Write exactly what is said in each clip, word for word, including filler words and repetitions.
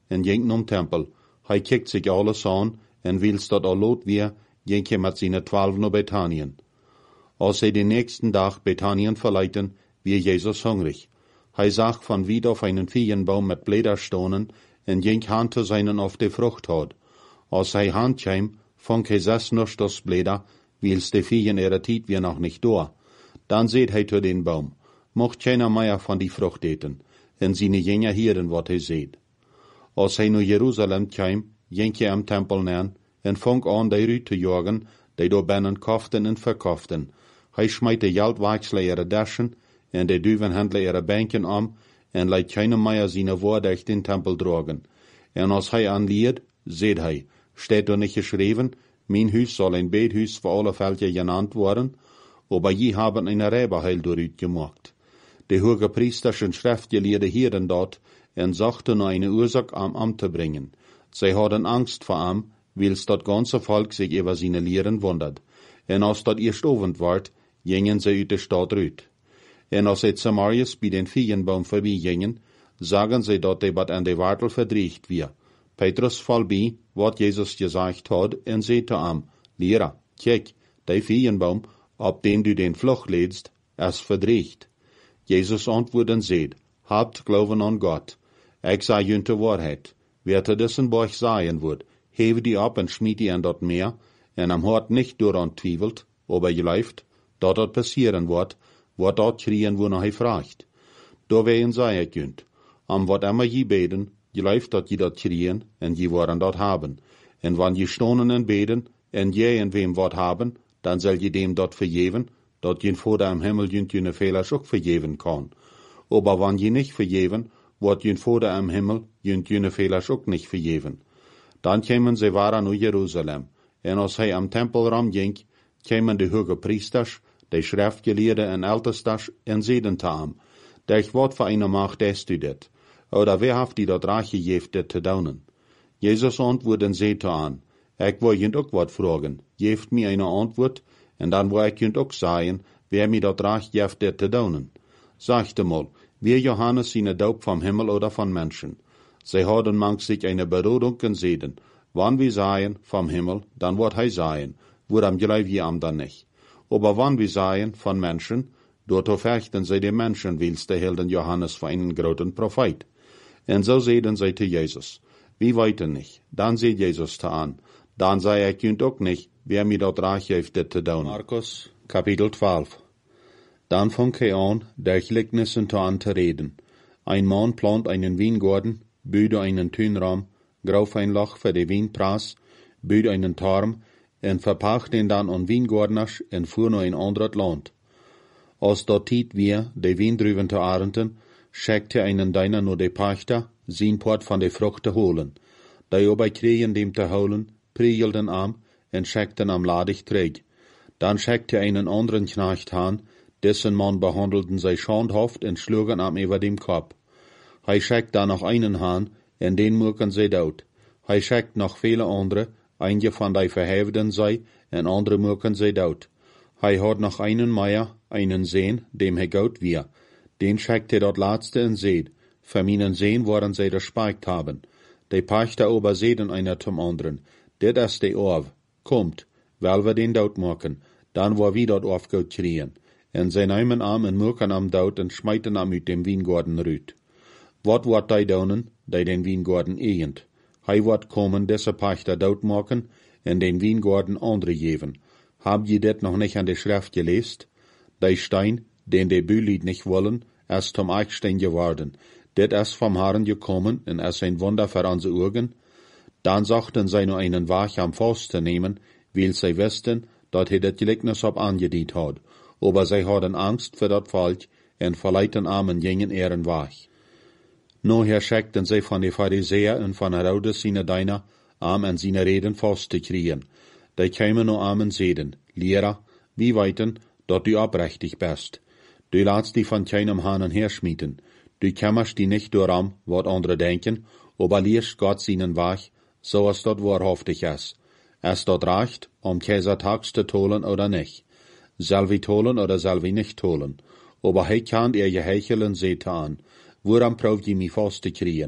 en ging om tempel. Hij kijkt zich alles aan, en wils dat al lot weer, ging hij met zijn twaalf naar Bethanien. Als hij den nächsten dag Bethanien verleiten, wie Jesus hungrig. Hij zag van wie auf einen Feigenbaum met Blätter stonen, en ging hand te seinen auf de Frucht had. Als hij hand kwam, vond hij zes nustos Blätter, wils de Feigen ihre Tiet weer nog nicht door. Dan zeet hij zu den Baum, mocht keiner mehr van die Frucht eten, en seine Jünger hieren wat hij zeet. Als hij naar Jeruzalem kwam, ging hij am Tempel neer, en vond aan de ruut te jagen, die door binnen koften en verkoften. Hij smijt de geldwaakselen ihre Daschen, en de duivenhandler ihre Bänken om, en leidt keiner mehr seine woorden echt in Tempel dragen. En als hij aanleert, zeet hij, steht er nicht geschreven, mijn huis soll ein Bethuis für alle Völker genannt worden, aber je haben eine Räberheil doorut gemacht. De hoge priesterschen schriftgeleerde hieren dort, en zochten naar eine Ursache am Amt te bringen. Zij hadden Angst vor am, wils dat ganze Volk sich über seine Lehren wundert. En als dat eerst ovend wordt, gingen zij uit de stad uit. En als zij Samarius bij den Feigenbaum voorbij gingen, zagen zij dat de wat aan de wartel verdriegt weer. Petrus val bij, wat Jezus gezegd had, en zei te am, Lehrer, kijk, de Feigenbaum, op den du den Flucht leidst, is verdriegt. Jezus antwoordde en zei, habt Glauben an Gott. Ik zei jullie de waarheid. Wer te dessen Borg sagen wordt, heve die op en schmied die aan dat meer, en am hart nicht dooraan twijfelt, aber geleift, dat dat passieren wordt, wat dat kriegen wo noch hij vraagt. Doorwegen zei ik jullie, am wat immer je beden, geleift dat je dat kriegen, en je worden dat hebben. En wanneer je stonen en beden, en je en wem wat hebben, dan zal je dem dat vergeven, dat je Vader im Himmel je Fehlers ook vergeven kan. Aber wanneer je nicht vergeven, wordt je Vader im Himmel je Fehlers ook nicht vergeven. Dan kwamen ze waren naar Jeruzalem, en als hij am Tempelraum ging, kwamen de hoge priesters, de schriftgeleerden en ältestas, en zeiden te hem, Dich wat voor eine Macht hast du dit? Oder wer haft die dat recht gegeven dit te doen? Jezus antwoordde en zei te aan, ik wil je ook wat vragen, geeft mir eine antwoord, en dan wil ik je ook zeggen, wer mir dat recht geeft dit te doen. Sagte mal, wie Johannes seine Doop vom Himmel oder von Menschen? Sie hadden manch sich eine Berodung en zeiden, wann wir sagen vom Himmel, dann wird hij sagen, woran gleich wir am dann nicht. Aber wann wir sagen von Menschen, dort verfechten sie die Menschen, wils der hielden Johannes für einen großen Prophet. En so zeiden sie zu Jesus, wie weiten nicht. Dann seht Jesus te an, dann sei ich junt auch nicht, wer mir dort reich heeft dit te doen. Markus, Kapitel zwölf. Dann fang hij an, der Gleichnissen te an te reden. Ein Mann plant einen Weingarten, büde einen Tünraum, grauf ein Loch für de Weinpras, büde einen Turm, en verpacht den dann an Weingardners en fuhr naar een ander Land. Als dat tijd weer de Weindruven te arenten, schickt hij einen deiner naar de Pachter, zijn Port van de Frucht te holen. Die obei kregen dem te holen, priegelden am, en schickten am ladig terug. Dan schickt hij einen anderen Knecht aan, dessen man behandelten zij schandhaft en schlugen am über dem Kopf. Hij schickt dan noch einen aan, en den muken zij dood. Hij schickt noch viele andere, einige van die verhefden zij, en andere muken zij dood. Hij had noch einen Meier, einen Sehn, dem hij goud weer. Den schickt hij dat laatste en zeed. Für meinen Sehn worden zij respect haben. De Pachter ober zeiden einer zum anderen, dit is de Orv, kommt, wel we den dood maken, dan waar wie dat Orv goud kriegen. En zij nemen am en muken am dood en smijten am uit dem Weingarten ruut. Wat wordt die doen, die den Weingarten egent? Hij wordt komen deze Pachter dood maken en den Weingarten andere geven. Hab je dit nog niet aan de Schrift geleest? Die Stein, den de Bülied nicht wollen, is zum Eichstein geworden. Dit is vom Herrn gekommen en is ein Wunder für unsere Augen. Dann sagten sie nur einen Wach am Faust zu nehmen, weil sie wussten, dat hij das Gleichnis op angediet had. Aber sie hadden Angst für dat Volk en verleiten armen gingen ihren Wach. Nachher schickten sie von den Pharisäer und von Herodes seine Diener, am an seine Reden fast zu kriegen. Die kamen nur am und zeiden, Lehrer, wie weiten, dat du oprechtig bist. Du laatst die von keinem Hahn herschmieden. Du kämmerst die nicht durch am, wat andere denken, aber liest Gott seinen Wach, so als dat wahrhaftig ist. Es dat reicht, um Kaiser Tags zu tolen oder nicht. Soll wir tolen oder soll wir nicht tolen? Aber he kann ihr gehecheln seht an. Woran probt ihr mich fast zu kriegen?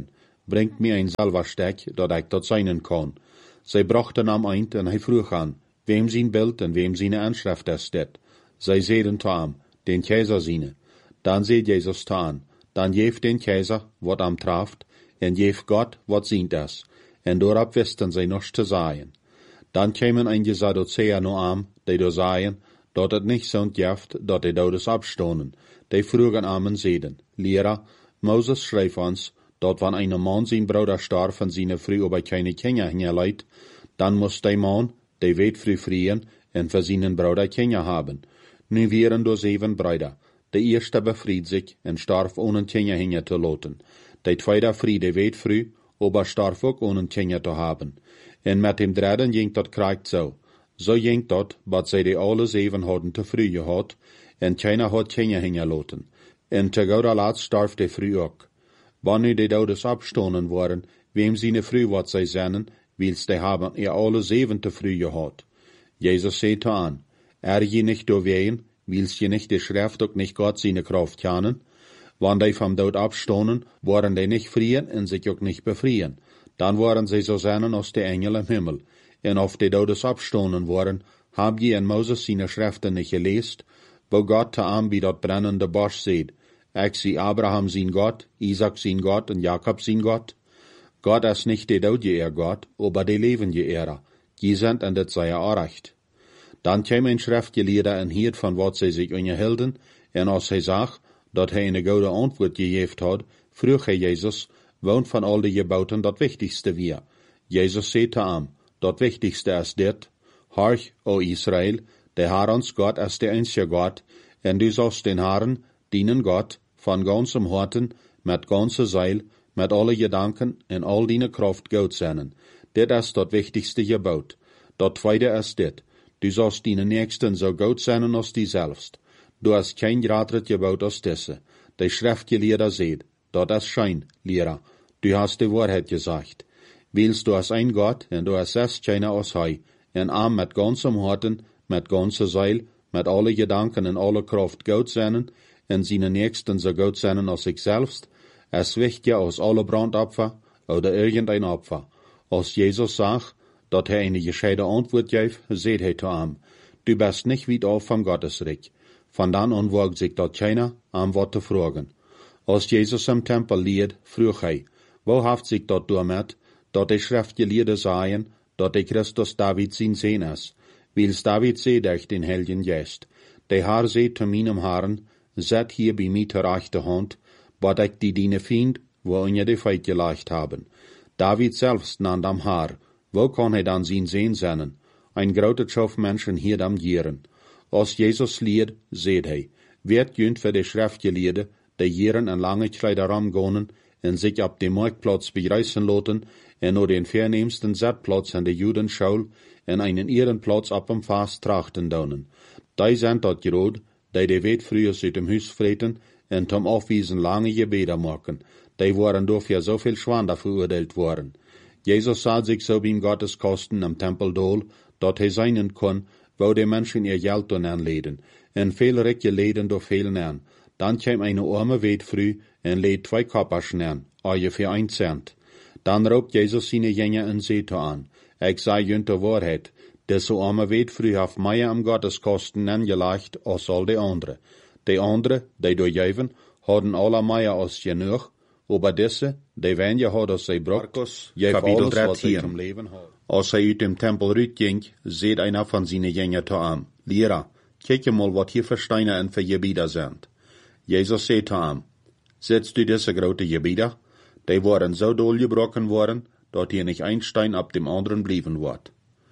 bringt mir ein Salversteck, dat ik tot zijnen kon. Zij brachten hem eind en hij vroeg aan, wem zijn beeld en wem zijn aanschrift is dit. Zij zeiden te hem, den keizer ziene. Dan zei Jezus te aan, dan geef den keizer wat hem traft, en geef God wat zient is. En doorop wisten zij nog te zaaien. Dan kwamen einige Sadduceer no aan, die door zaaien, dat het niet zo'n jeft, dat de doodes abstonen. Die vroegen aan en zeiden, Lehrer, Moses schreef ons, dat wanneer een man zijn broeder starf en zijn vrouw op keine Kinder hingerleidt, dan moest die man die weetvrouw vrien en voor zijn broeder Kinder hebben. Nu wären door zeven broeder. De eerste befried zich en starf ohne Kinder hinger te laten. De tweede vrie de weetvrouw, aber starf ook ohne Kinder te hebben. En met dem derde ging dat krijgt zo. Zo ging dat, wat zij de alle zeven hadden te vroeg gehad, en keiner had Kinder hinger laten. En te gouder laat starf de vrouw ook. Wanneer de doodes abstonen waren, wem zijn vrouw wat zij zennen, wils de hebben er alle zeven te vroeg gehad. Jezus zei te aan, er je nicht doorween, wils je nicht de schrift ook nicht Gott seine Kraft kennen, wann die vom Tod abstonen, waren die nicht frien en sich ook nicht befrien. Dan waren sie so seinen als de Engel im Himmel. En of de doodes abstonen waren, hab je in Moses seine Schriften nicht geleest, wo Gott te aan bij dat brennende Bosch seht, ik zie Abraham zijn Gott, Isaac zijn Gott en Jacob zijn Gott. Gott is nicht de dood je eer Gott, aber de leven je eer. Je sind en dit sei er recht. Dan kwam een schriftgeleerde en hield van wat zij zich onderhielden, en als hij zag, dat hij een goede antwoord gegeven had, vroeg hij Jezus, woont van al die geboten dat wichtigste weer. Jezus zei te hem, dat wichtigste is dit, Horch, o Israël, de Herr ons God is de einzige God, en du sollst den Herren dienen Gott van ganzem harten, met ganze Zeil, met alle gedanken en al die kracht Gott zijn. Dit is dat wichtigste gebod. Dat tweede is dit, du sollst die nächsten so gut sein als die selbst. Du hast kein gratis gebod als diese. De schriftgeleerde seht, dat is schein, Lehrer. Du hast die Wahrheit gesagt. Willst du als ein Gott, en du hast keiner als hij, en am met ganzem harten, met ganze Zeil, met alle gedanken en alle kracht Gott zijn, en seine nächsten so gut sein als ik selbst, es wichtiger als alle Brandopfer oder irgendein Opfer. Als Jezus zag, dat hij eine gescheide Antwort gaf, seht hij te hem, du bist nicht weit auf vom Gottesreich. Van dan an wog sich dat keiner am wat te vragen. Als Jezus im Tempel lied, vroeg hij, wo haft sich dat doormet, dat de schriftgeleerde zeien, dat de Christus David zijn Seen is, wils David zei durch den Heiligen Geist, de Herr zei te meinem Herren, zet hier bij mij ter rechte hand, wat ik die diene vind, wo in je de feit geleicht haben. David selbst nannt am Herr, wo kann hij dan zijn Seen zijn? Ein grote schof Menschen hier am Jieren. Als Jezus lied, seht hij, werd junt voor de schriftgeleerde, de Jieren en lange Kleider ramgonen, en zich op de Marktplatz begreißen laten, en nur den verneemsten Zetplatz an de Judenschaul, en einen Ehrenplatz op dem Fast trachten donen. Die sind dat groot, die de weet früher uit dem Huis vreten, en tom afwiesen lange gebeden maken. Die waren dafür so viel Schwander verurteilt worden. Jesus sah sich so beim Gotteskosten am Tempeldol, dat hij seinen kon, wo die Menschen ihr Geld doen anleden, en veel rijke leden door veel aan. Dan kwam eine arme weetvrouw en leed twee kopperschen aan, ongeveer een cent. Dan roept Jezus zijn Jünger en zei te aan, ik zei junt de waarheid, deze arme weetvrouw heeft meer am Gotteskosten aangelegd als al de andere. De andere, die doorgeven, hadden alle meer als genoeg, aber deze, die wenige had als zij brocht, geef alles wat zij zum leven had. Als hij uit dem Tempel uitging, zeet einer van zijn Jünger te aan, Lehrer, kijk je mal wat hier voor Steine en voor Gebieder zijn. Jezus zei te hem, setzt du diese grote Gebieder? Die waren so doll gebrochen worden, dat hier nicht ein Stein ab dem anderen blieben wordt.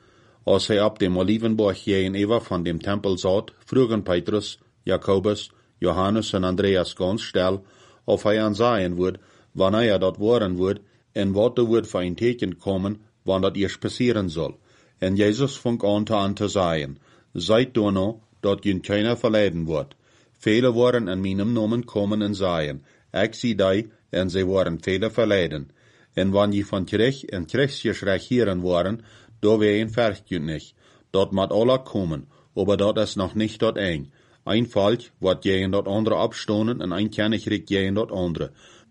Als hij op dem Olivenberg gegenüber van dem Tempel zat, vroegen Petrus, Jakobus, Johannes en Andreas ganz stil, of hij aanzien wordt, wanneer er dat worden wordt, en wat er wordt voor een teken komen, wanneer dat eerst passieren zal. En Jezus vong aan te aan te zeggen, seid door nou, dat je keiner verleiden wordt. Vele waren in meinem Namen komen en zeggen, ik zie die, en zij waren vele verleiden. En wanneer je van Gericht en Gerichtsgeschrecht hierin waren, da wehen vergt nicht. Dat moet alle komen, aber dat is nog niet dat een. Ein Volk wordt gegen dat andere abstonen en ein Königreich gegen dat andere.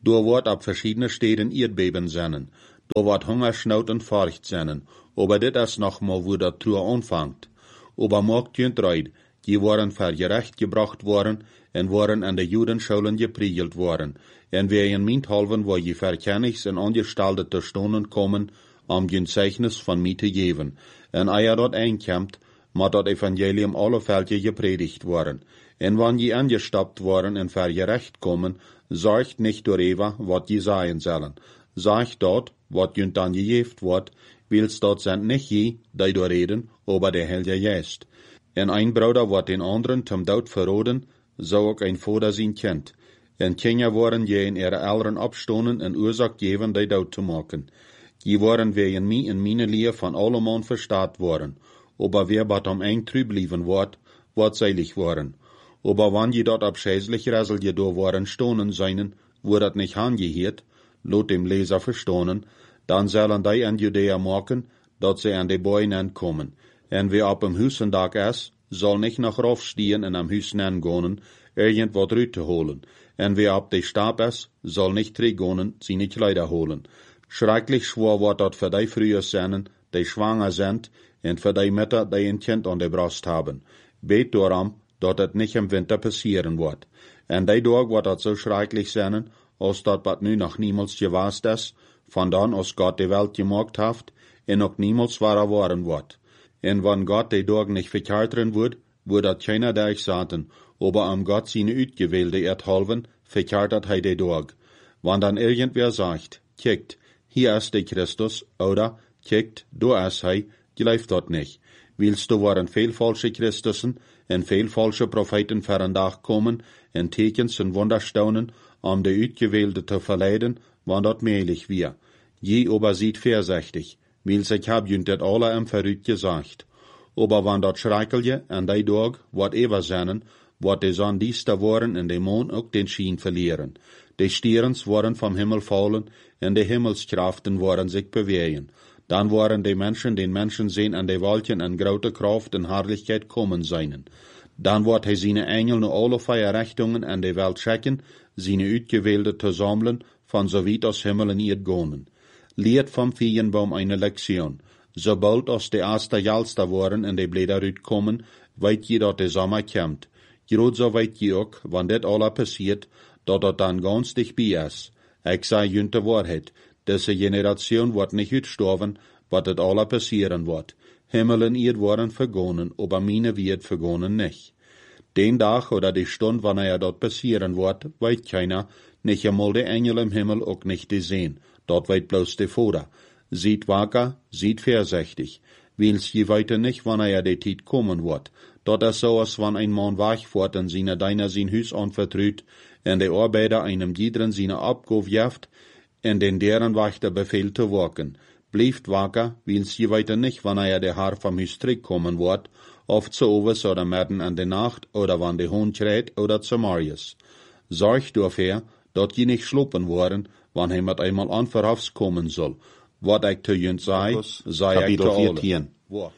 Da wordt ab verschiedene Städten Erdbeben zijn. Da wordt Hungersnood en Furcht zijn. Aber dit is nog maar wo dat Tour anfangt. Aber maakt junt reid, die waren vergerecht gebracht worden en waren an de Judenschulen gepriegelt worden. En wie in Minthalven waar je verkennigs en Angestellte te stonden komen, om je Zeichnis van mij te geven. En eier dat einkämmt, moet dat Evangelium alle Völker gepredigt worden. En wann je angestappt worden en vergerecht komen, sagt nicht door Eva, wat je sagen zullen. Sagt dort, wat je dan gegeven wordt, wils dat zijn nicht je, die door reden, aber de Heilige Geest. En ein Bruder wordt den anderen zum dood verroden, zou ook ein Vader zijn kind. En Kinder worden je in ihre Eltern abstonen en oorzaak geven die dood te maken. Die worden wegen mij en mijn Leer van allemaan verstaat worden. Aber wer bat om eng trüb lieven wordt, wordt seilig worden. Aber wann je dat abscheißlich Ressel je door worden stonen seinen, wo dat nicht angeheert, lot dem Leser verstonen, dan zullen die an Judäa maken, dat ze an de Beinen kommen. En wie op hem Husendag is, zal nicht nach raufstehen en am Husen angehen, irgend wat ruit te holen. En wie op de Stab is, zal nicht teruggaan, seine Kleider holen. Schrecklich schwer wordt dat für die früher zijn, die schwanger sind, en für die Mütter, die ein Kind an der Brust haben. Bet darum, dat het nicht im Winter passieren wird. En die Tag wird dat so schrecklich sein, als dat wat nu noch niemals gewast is, van dan als Gott die Welt gemacht hat, en ook niemals wahrer worden wird. En wann Gott die Tag nicht verkärteren wird, wird dat keiner der zaten, aber am Gott seine Utgewählte erdhalven, verkärtert hij die Tag. Wann dann irgendwer sagt, kijkt, hier ist der Christus, oder, kijkt, da ist hij, geleift dat nicht. Willst du waren veel falsche Christussen en veel falsche Propheten voor een dag komen en tekens en wonderstaunen, om de Uitgewählte te verleiden, wann dat möglich wir. Je aber sieht vorsichtig, wils ich hab junt dat alle im Verrüt gesagt. Aber wann dat schreikelje an die Tag, wat ever seinen, wat de Sonne diester worden en de Mond ook den Schien verlieren. De Stierens worden vom Himmel fallen en de Himmelskraften worden sich bewegen. Dann waren die Menschen den Menschen sehen an de Wolken en grote Kraft en Herrlichkeit kommen seinen. Dann wird hij seine Engel nu alle vier Richtungen an de Welt schicken, seine Uitgewählte te sammeln, von so weit aus Himmel en Erd gonen. Leert vom Feigenbaum eine Lektion. Sobald aus de erste Jalster worden en de Blätter uitkommen, weet je dat de Sommer kommt. Groot so weet je ook, wann dit alle passiert, dat dat dan ganz dichtbij is. Ik zei junt de waarheid. Deze Generation wordt nicht uitsterven, wat het alle passieren wordt. Himmel en Erd worden vergonnen, aber meine wird vergonnen nicht. Den Tag oder die Stunde, wann er dort passieren wird, weet keiner, nicht einmal de Engel im Himmel auch nicht die sehen. Dort weet bloß de Vater. Sieht wacker, sieht vorsichtig. Wils je weiter nicht, wann er die Zeit kommen wird. Dort ist so, als wann ein Mann wegfährt und seine Deiner sein Haus anvertrüht, und der Arbeiter einem jederen seine Abgabe jaft, und den deren Wächter Befehl zu wachen. Bleibt wacker, wils je weiter nicht, wann er der Herr vom Haus zurückkommen wird, oft zu Overs oder mitten an der Nacht, oder wann der Hund schreit, oder zu Marius. Sorgt dafür, dat je nicht schluppen worden, wann hij met einmal anverhafs kommen soll. Wat ik te junt zei, zei ik te alle.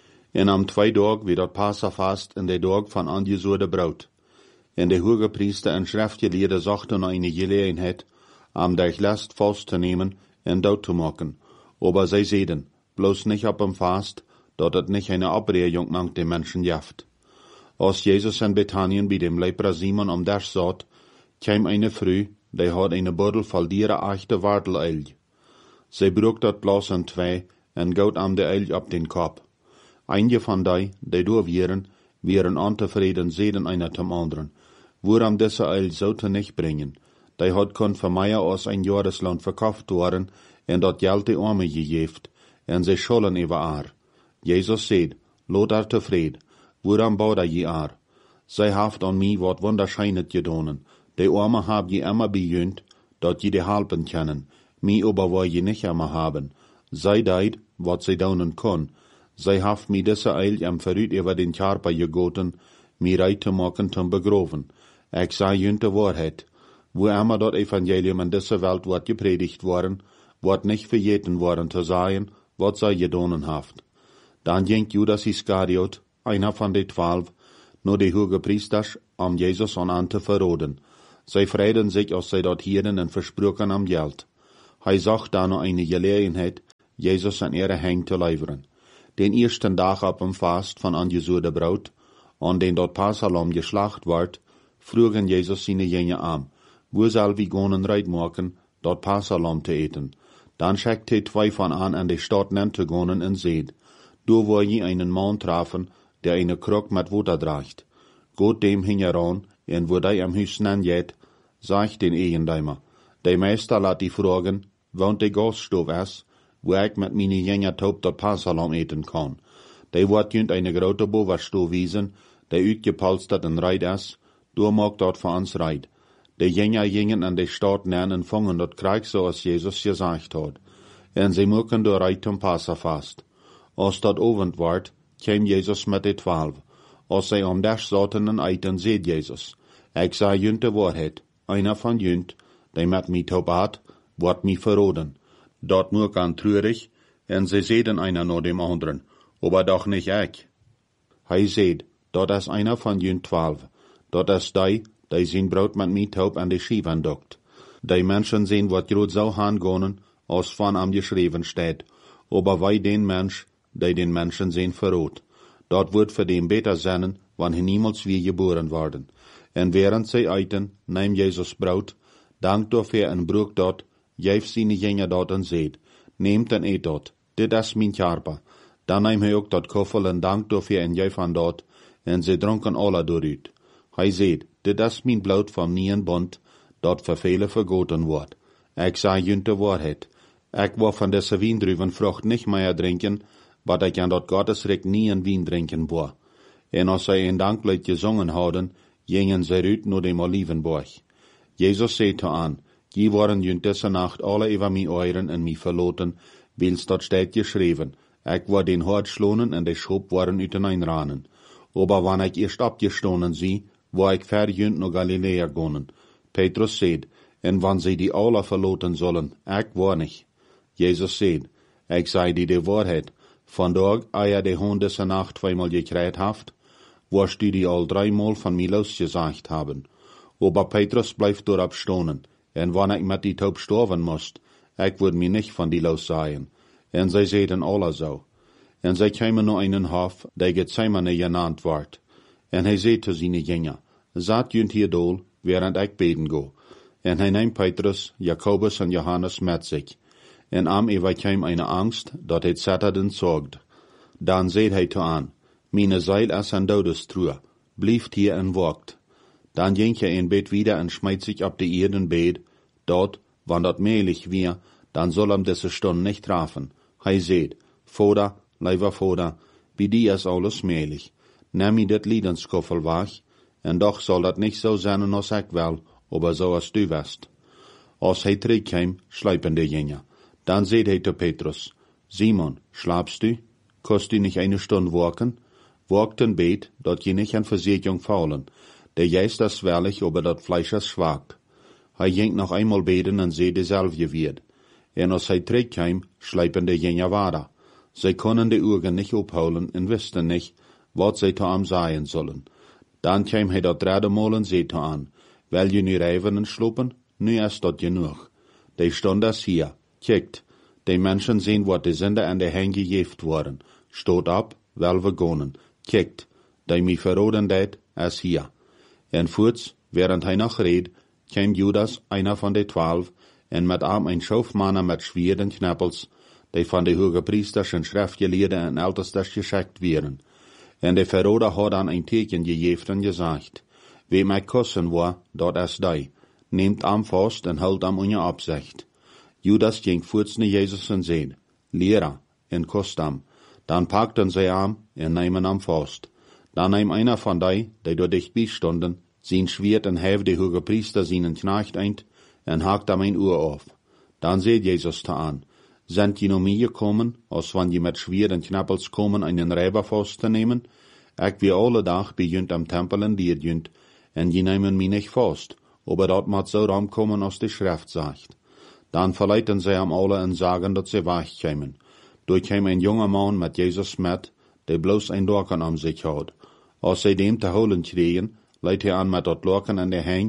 En am twee dag wie dat Passafast in de dag van angezoorde brood. En de hoge priester en schriftgeleerde zochten eine Gelegenheit, am der Last vast te nemen en dood te maken. Aber zij zeiden, bloß nicht op hem Fast, dat het nicht eine Abregung mangt den Menschen jaft. Als Jesus in Bethanien bij dem Leper Simon am Dash zat, kwam eine Frau, die had eine Buddel voll dieren echte Warteleil. Zij broek dat bloß in twee en goot am de eil op den Kopf. Einige van die, die door wieren, wieren ontevreden zeden einer zum anderen. Woeram deze eil zoute nicht brengen. Die had kon voor mij aus ein Jahresland verkauft worden en dat geld de arme gegeven, en zij schollen over haar. Jezus zei, lot haar tevreden, woeram bouwt je haar? Zij haft an mij wat wunderscheinet gedonen. De arme hab je immer bejunt, dat je de helpen kennen. Mi aber wil je nicht immer haben. Zij deed, wat zij donen kon. Zij haft mi deze eil am verrüt über den Körper gegoten, mi reit te maken te begroven. Ik zei junt de waarheid. Wo immer dat Evangelium in deze Welt wordt gepredigt worden, wordt nicht vergeten worden te sagen, wat zij gedonen haft. Dan ging Judas Iskariot, einer von de twaalf, nur de hoge Priesters, om Jezus an an te verroden. Zij vreden zich als zij dat hieren en versproken am geld. Hij zag dan nog eine gelegenheid, Jezus aan ihre heng te leveren. Den eersten dag op hem vast van angezuurde brood, an den dort Passalam geslacht wordt, vroegen Jezus seine Jünger aan, wo zal wie gonen reit maken, dort Passalam te eten. Dan schickt hij twee van aan en de stad nen te gonen en zeed, do wo je einen man trafen, der eine kruk met water draagt. Goed dem hing heran, en wo die am huis nen jet, sagt den Eigendeimer, de meester laat die vragen, want de gaststoof is, wo ik met meine Jünger taub dort Passalam eten kan. De wordt junt eine grote bovenstoof wiesen, de uitgepolsterd en reit is, door maakt dort voor ons reit. De Jünger gingen an de stad nen en vangen dat krijg zoals Jezus gezegd had. En ze moeken door reit om Passa vast. Als dat ovend wordt, kwam Jezus met de twaalf. Als zij om des zaten en eten, zeed Jezus, ik zei junt de waarheid, einer van junt, die met mij tobaat, wordt mij verroden. Dat moek aan treurig, en ze zeiden einer naar dem anderen, aber doch nicht ik. Hij zeed, dat is einer van junt twaalf, dat is die, die zijn brood met mij taub aan de schieven dokt. Die mensen zijn wat groot zou hangonen, als van am geschreven steht, aber wij den Mensch, die den Menschen zijn verrood. Dat wordt voor dem beter zijn, wanneer niemals weer geboren worden. En während zij eten, neem Jezus brood, dankt dafür en broek dat, geeft zijn Jünger dat en zeed, neemt en eet dat, dit is mijn Körper. Dan neemt hij ook dat koffel en dankt dafür en geeft aan dat, en ze dronken alle dooruit. Hij zeed, dit is mijn bloed van nieuwen bond, dat voor velen vergoten wordt. Ik zei junt de waarheid. Ik wil van deze wijndruivenvrucht niet meer drinken, wat ik aan dat Gottesrecht nie in wien drinken wil. En als zij een danklied gezongen hadden, gingen zij uit naar dem Olivenberg. Jezus zei te aan, die waren junt deze nacht alle over mij euren en mij verloten, wils dat steht geschreven. Ik war den hart schlonen en de schop waren uiteenranen. Aber wann ik eerst abgestonen zie, war ik ver junt naar Galilea gonen. Petrus zeid, en wann sie die alle verloten sollen, ik war nicht. Jezus zeid, ik zei die de waarheid, vandaag, eer de hond deze nacht tweemaal gekrijt haft, wirst du die al dreimal van mij losgesagt haben. Aber Petrus blijft dorop stonen, en wann ik met die taub sterven moest, ik word mij nicht van die lossagen. En zij zeiden alle zo. En zij kwamen naar einen Hof, die Gethsemane genannt wordt. En hij zei te zijn Jünger, zat junt hier dol, während ik beten go. En hij neemt Petrus, Jakobus en Johannes met zich. En am Eva kwam eine Angst, dat het zatterden zorgt. Dan zei hij te aan, meine Seil is an Todestruhe, blieft hier en wacht. Dan ging hij in bed wieder en schmeidt sich op de Erden bed, dort, wann dat mehlig wir, dan soll am diese Stunde nicht trafen. Hij zei, Vater, lieber Vater, wie die is alles mehlig. Neem mij dit Liedenskoffel weg, en doch soll dat nicht so zijn als ik wel, aber so als du west. Als hij terugkwam, schleipen de Jünger. Dan zei hij te Petrus, Simon, schlafst du? Kost du nicht eine Stunde waken? Wagt en bet, dat je nicht an Versicherung faulen. Der Geist ist wellig, aber dat Fleisch ist schwach. Hij ging noch einmal beten en zei dezelfde weer. En als hij terugkwam, schleipen de Jünger weiter. Zij konden de Augen nicht ophouden en wisten nicht, wat zij te hem zeggen sollen. Dan kwam hij dat derde Mal en zei te aan, wil je nu rijven en slopen? Nu is dat genoeg. De stond is hier. Kijkt, de mensen zien wat de Sünde aan de heen gegeven worden. Stoot op, wel we gonen. Kijkt, die mij verroden deed, is hier. En voorts, während hij nog reed, kwam Judas, einer van de twaalf, en met hem een schoofmannen met schweren knappels, die van de hogepriesters en schriftgeleerden en ältestes geschickt werden. En de verroder had dan een teken gegeven en gezegd, wie mij kussen wil, dat is die. Neemt am vast en houdt am unje opzicht. Judas ging voorts naar Jezus en zei, Lehrer, en kust am. Dan pakten zij am en nemen am vast. Dan neem einer van die, die door dicht bijstonden, zijn schwert en hef de hogepriester zijn knecht eind, en hakt am een oor af. Dan zei Jezus te aan, sind je nog mij gekommen, als wann je met schwert en knappels komen einen Räber vast te nemen? Ik wie alle dag bij junt am tempel en leer junt, en je nemen mij nicht vast, aber dat moet zo ram komen als de schrift zegt. Dan verleiten zij hem alle en sagen dat ze wegkomen. Door kwam een jonge man met Jezus met, die bloos een Lorken am zich had. Als zij dem te holen kregen, leidt hij aan met dat Lorken aan de heen,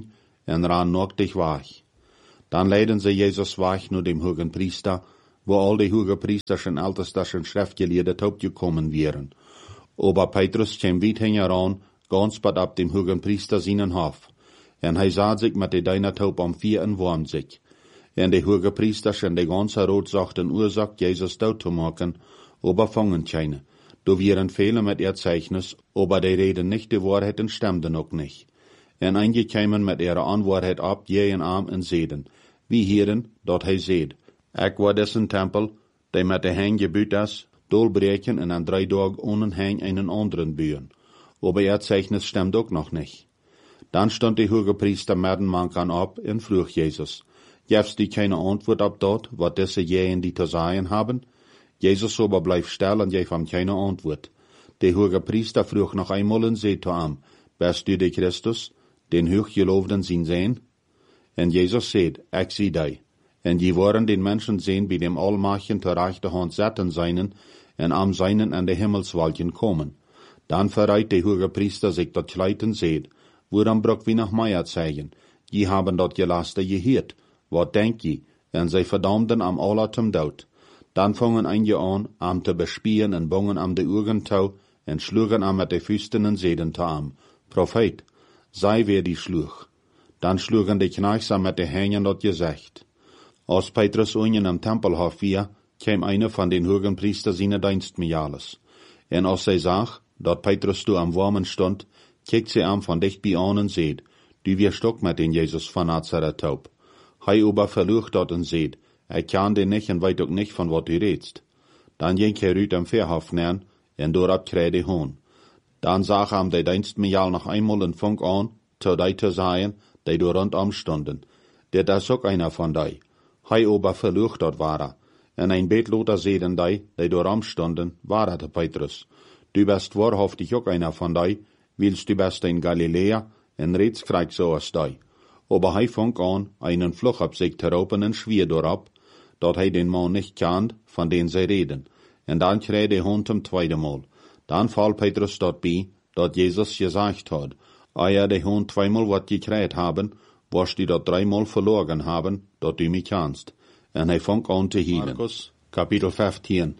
en ran nacktig weg. Dann leiden sie Jesus weg nur dem hohen Priester, wo all die hohen Priesterschen ältesten Schriftgelehrten gekommen wären. Aber Petrus käm weit heran, ganz bad ab dem hohen Priester seinen Hof. En hij sah sich mit de deiner Taub am vier en warm sich. En de hoge Priesters en de ganze Rot sagten Ursache, Jesus dood zu machen, aber fangen keine. Do wären viele mit ihr Zeichnis, aber die reden nicht die Wahrheit und stimmten auch nicht. En einige kämen mit ihrer Anwahrheit ab, jeden Arm en seden. Wie hieren, dort hij seed. Ik war dessen Tempel, die mit de Hein gebüht is, dolbreken en an drei Tag ohne Hein einen anderen bühen. Aber ihr Zeichnis stimmt auch noch nicht. Dann stand die hoge Priester mit den Mankern ab und frug Jesus. Gibst die keine Antwort ab dort, was diese jenen die zu sagen haben? Jesus aber bleib still und gab ihm keine Antwort. Der hoge Priester frug noch einmal und sagte zu ihm, bist du der Christus, den Hochgelobten sin sehen? Und Jesus sagt, ich sieh dich. Und die waren den Menschen sehen, bei dem Allmachten zur rechten Hand setzen seinen, und am seinen an die Himmelswolken kommen. Dann verreit der hoge Priester sich das Kleid und sagt, woran brock wie nach Meier zeigen? Die haben dort gelaste gehört. Was denk je? Und sie verdammten am aller zum Tod. Dann fangen einige an, am zu bespielen und bungen am de Urgentau und schlugen am mit de Füßen und seden zu am. Prophet, sei wer die schluch. Dann schlugen die Knechts am mit de Hängen dort gesagt. Als Petrus unten am Tempelhof war, kam einer von den hohen Priester seine Dienstmejales. Und als sie sah, dort Petrus du am Warmen stund, kijkt sie am von dicht bei an und seht, du wirst doch mit den Jesus von Nazareth taub. Hei aber verlucht dort und seht, er kann den nicht und weit auch nicht von wat du redst. Dann ging er rüt am Verhof nähern, und dort kräde Hohn. Dann sah am de Dienstmejal noch einmal en Funk an, zu dei zu sein, die du rundum stunden. Der da auch einer von dei. Hei aber verlucht dort war er. En ein Betloter sehen dei, die du rum stunden, war er der Petrus. Du bist wahrhaftig auch einer von dei, willst du bist in Galiläa, en redst kreig so als dei. Aber hei fang an, einen Fluch ab sich zu raupen und schwier dorab, dort hei den Mann nicht kannt, von den sie reden. Und dann kräht der Hund zum zweiten Mal. Dann fall Petrus dort bei, dort Jesus gesagt hat, eier der Hund zweimal wat gekräht haben, wirst du dort dreimal verloren haben, dort du mich kannst. Und hei fang an zu hielen. Markus, Kapitel fünfzehn.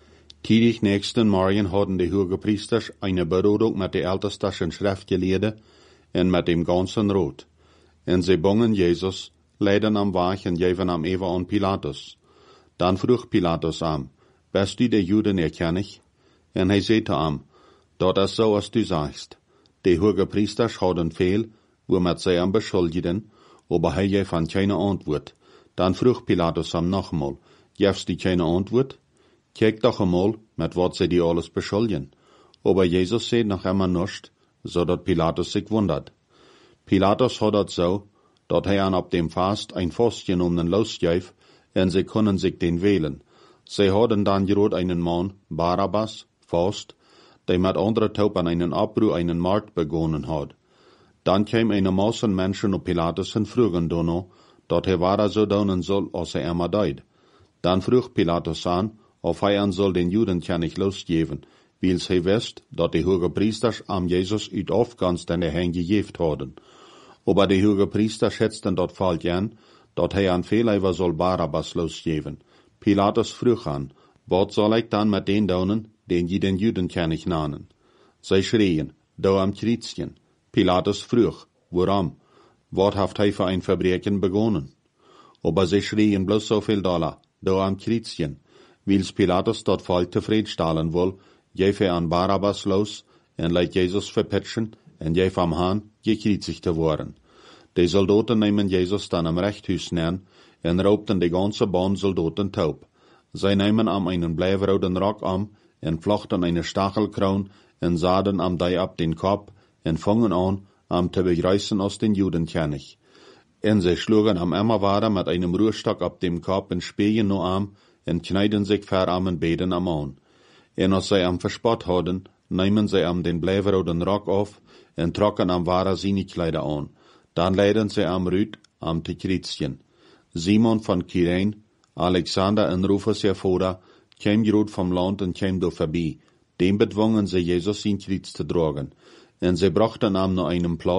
Tidig nächsten Morgen hatten die Hohepriester eine Berodung mit der ältesten Schriftgelehrten und mit dem ganzen Rot. Und sie bungen Jesus, leiden am Weg und gaven am Eva an Pilatus. Dann frug Pilatus am, bist du der Juden erkennig? Und er sagte am, dort ist so, als du sagst. Die Hohepriester schauten fehl, womit sie am beschuldigten, aber er gab an keine Antwort. Dann frug Pilatus am nochmal, gibst du keine Antwort? Kijk doch einmal, mit wat sie die alles beschuldigen. Aber Jesus sagt noch immer nichts, so dat Pilatus sich wundert. Pilatus hat dat so, dat er an ab dem Fast ein Fass genommen losgäf, und sie können sich den wählen. Sie hatten dann gerot einen Mann, Barabbas, Fast, der mit anderen Taub an einen Abbruch einen Markt begonnen hat. Dann käm eine Masse Menschen auf Pilatus und frugen dono, dat er war so daunen soll, als er immer deid. Dann frug Pilatus an, auf er soll den Juden ja nicht losgeben, weil sie wisst, dat die Hohepriester am Jesus ut aufgangs den Herrn gegeft haben. Aber die Hohepriester schätzten dort falsch an, dat er an Fehleiver soll Barabbas losgeben. Pilatus frug an, wat soll ich dann mit den daunen, den je den Juden ja nicht nannen? Sie schrien, da am Kreuzchen. Pilatus frug, warum? Wat haft er für ein Verbrechen begonnen? Aber sie schrien bloß so viel Dollar, da am Kreuzchen. Wils Pilatus dort voll zufriedenstellen will, gef er an Barabbas los, en leit Jesus verpetschen, en gef am Hahn, gekreuzigt zu worden. Die Soldaten nehmen Jesus dann am Rechthuis nähen, en raubten die ganze Bahn Soldaten taub. Sie nehmen am einen bleiwroten Rock am, en flochten eine Stachelkraun, en saden am Dei ab den Kopf, en fangen an, am zu begreißen aus den Judenkönig. En sie schlugen am Emmerwader mit einem Ruhrstock ab dem Kopf en Spähen no am, en kneiden sich ver am en beten am an. En als sie am verspott hadden, nehmen sie am den bleiwroten Rock auf, en trocken am Wara seine Kleider an. Dann leiden sie am Rüd, am Tikrizchen. Simon von Kyrene, Alexander en Rufus hervor, käm gerut vom Land en käm do vorbei. Dem bedwungen sie Jesus in Kreuz zu tragen. En sie brachten am noch einen Platz,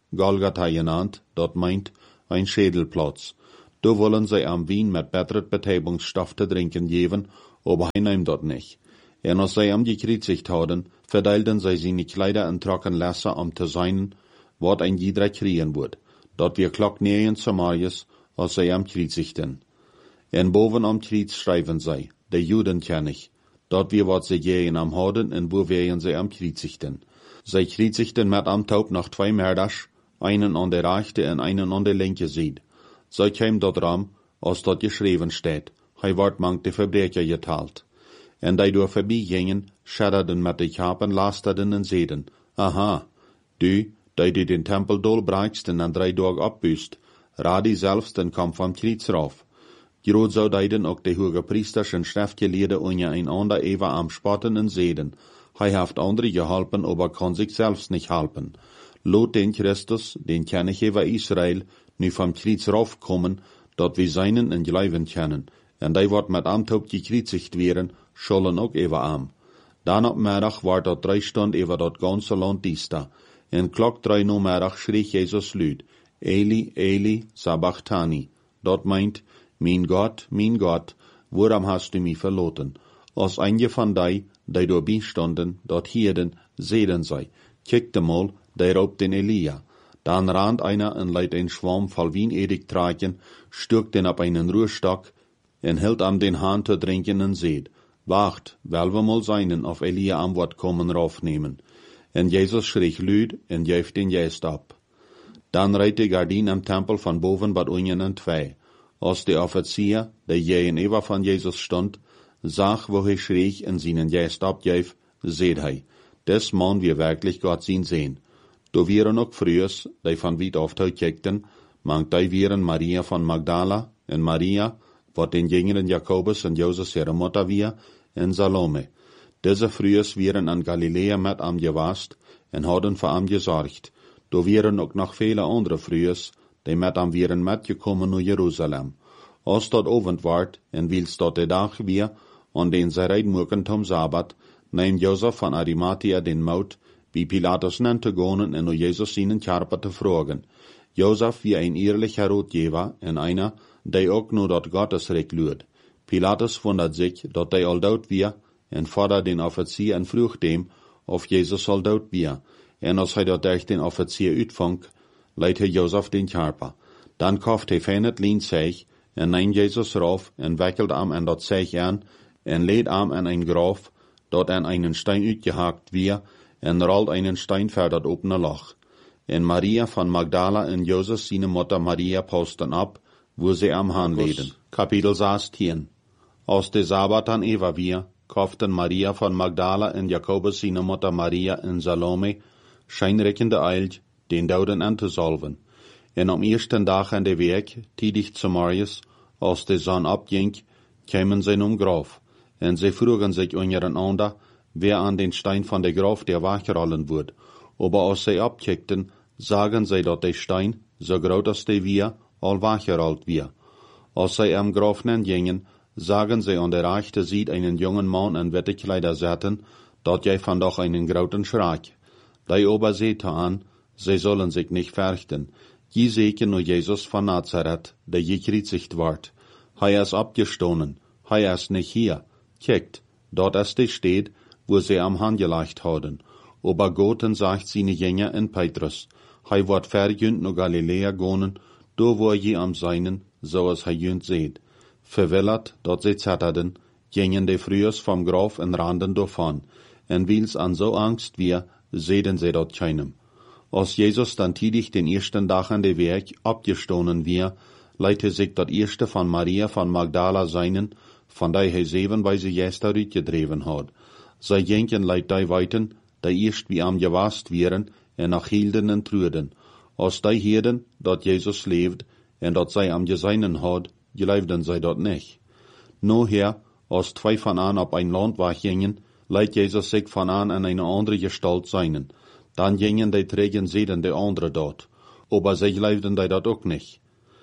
Golgatha genannt, dort meint ein Schädelplatz. Da wollen sie am Wien mit besseret Betäubungsstoff zu trinken geben, aber hij nimmt dort nicht. En als sie am gekreuzigt hadden, verdeilten sie seine Kleider in trocken Lässe, um zu sein, wat ein jeder kriegen wird. Dort wir klock nähen Samarias, als sie am kreuzigten. En boven am Kreuz schreiben sie, de Juden kenn ich, dort wir wat sie gehen am hadden, en wo wären sie am kreuzigten. Sie kreuzigten mit am Taub noch zwei Mörder, einen an der rechte und einen an der linke Seite. Sie kämen dort ram, als dort geschrieben steht, hij wordt mank de Verbrecher geteilt. En die door vorbeigingen, schadderden met de Kapen, lasterden en zeiden, aha, du, die du den Tempel dolbreikst en drei Tage abbüßt, radi selbst en kom vom Kreuz rauf. Groot zou deiden ook de hoge priesters en schriftgeleerden onje einander even am spotten en zeiden, hij heeft andere geholpen, aber kann sich selbst nicht helpen. Lot den Christus, den kenn ich über Israel, nu vom Kreuz raufkommen, dat wir seinen en geloven kennen, en die wordt met amtop gekreuzigt werden, schollen ook even am. Dan op middag war dat drei Stunden over dat ganze land diesta, en klok drei no middag schrie Jesus luid, Eli, Eli, sabachthani. Dat meint, mein Gott, mein Gott, waarom hast du mich verloten? Als einige van die, die door bijstonden, dat hierden, zeiden zij, kijk mal, die roept den Elia. Dan rand einer en leidt een schwarm voll wien edig tragen, stuk den op einen Ruhestock, en hield am den Hahn te drinken en zeid, wacht, wel we mal seinen auf Elia am Wort kommen raufnehmen. En Jesus schrie luid en geeft den Geist ab. Dan reiht die Gardin am Tempel von boven bad unjen en twee. Als de Offizier, der gegenüber von Jesus stond, zag wo hij schrie en seinen Geist abgeef, seht hij, des Mann wir wirklich Gott zien sehen. Do vieren ook frühs, die van weit oft kijkten, mangt die vieren Maria von Magdala en Maria, wat den jüngeren Jakobus en Joses ihre Mutter wir, en Salome. Diese frühs vieren an Galiläa met am gewast en hadden voor am gesorgt. Do vieren ook nog vele andere frühs, die met am vieren metgekommen naar Jerusalem. Als dat ovend ward, en wils dat de dag weer, an den zij reid moeken tom Sabbat, neemt Josef van Arimathea den Mout, wie Pilatus nannte gonen en o Jesus seinen Körper te vragen. Josef wie ein ehrlicher Rotgeber en einer, die ook nur dat Gottesrecht luurt. Pilatus wundert sich, dat die al dood wie, en fordert den Offizier en vroeg dem, of Jesus al dood wie. En als hij dat durch den Offizier uitvangt, leidt hij Josef den Körper. Dan kauft hij fijn het lienzeig, en neemt Jesus rauf, en wikkelt am en dat zeig aan, en leed am en ein Graf, dat an einen Stein uitgehakt wie, en rollt einen Stein ver dat opene Loch. En Maria van Magdala en Josef seine Mutter Maria posten ab, wo sie am Hahn leden. Kapitel zestien. Aus de Sabbat an Eva wir, kauften Maria von Magdala en Jakobus seine Mutter Maria en Salome, scheinreckende eilt, den Douden an te salven. En am ersten Dag an de Weg, tidig zu Marius, als de Sonn abging, kämen sie um Graf. En sie frugen sich untereinander, wer an den Stein von der Graf der wachrollen wird. Aber als sie abkickten, sagen sie, dass der Stein, so groß als der wir, all wachrollt wir. Als sie am Graf gingen, sagen sie an der rechten Seite einen jungen Mann in wette Kleider setzen, dort jij fand doch einen großen Schreck. Die aber sehte an, sie sollen sich nicht fürchten. Je sehen nur Jesus von Nazareth, der gekreuzigt ward. Hij ist abgestoßen, hij ist nicht hier. Kijkt, dort ist er steht, wo sie am Hahn gelegt haben. Aber Gott sagt seine Jünger in Petrus, hij wird verjünt no Galiläa gonen, do wo je am seinen, so als hij jünt seht. Verwillert, dort sie zetterden, gingen de frühers vom Graf en randen davon, en wils an so Angst wir, sehden sie dort keinem. Als Jesus dann tidig den ersten Tag an de Weg abgestoßen wir, leite sich dat erste von Maria von Magdala seinen, von der hij zevenweise Gäste uitgedreven had. Zij gingen leit die weiten, die eerst wie am gewast wären, en nach hielden en truden. Als die hielden, dat Jesus leeft, en dat zij am geseinen had, geloofden zij dat nicht. Noher, als zwei von an op ein Landweg gingen, leit Jesus sich von an an eine andere Gestalt seinen. Dann gingen die trägen seden de andere dort. Aber zij geloofden die dat ook nicht.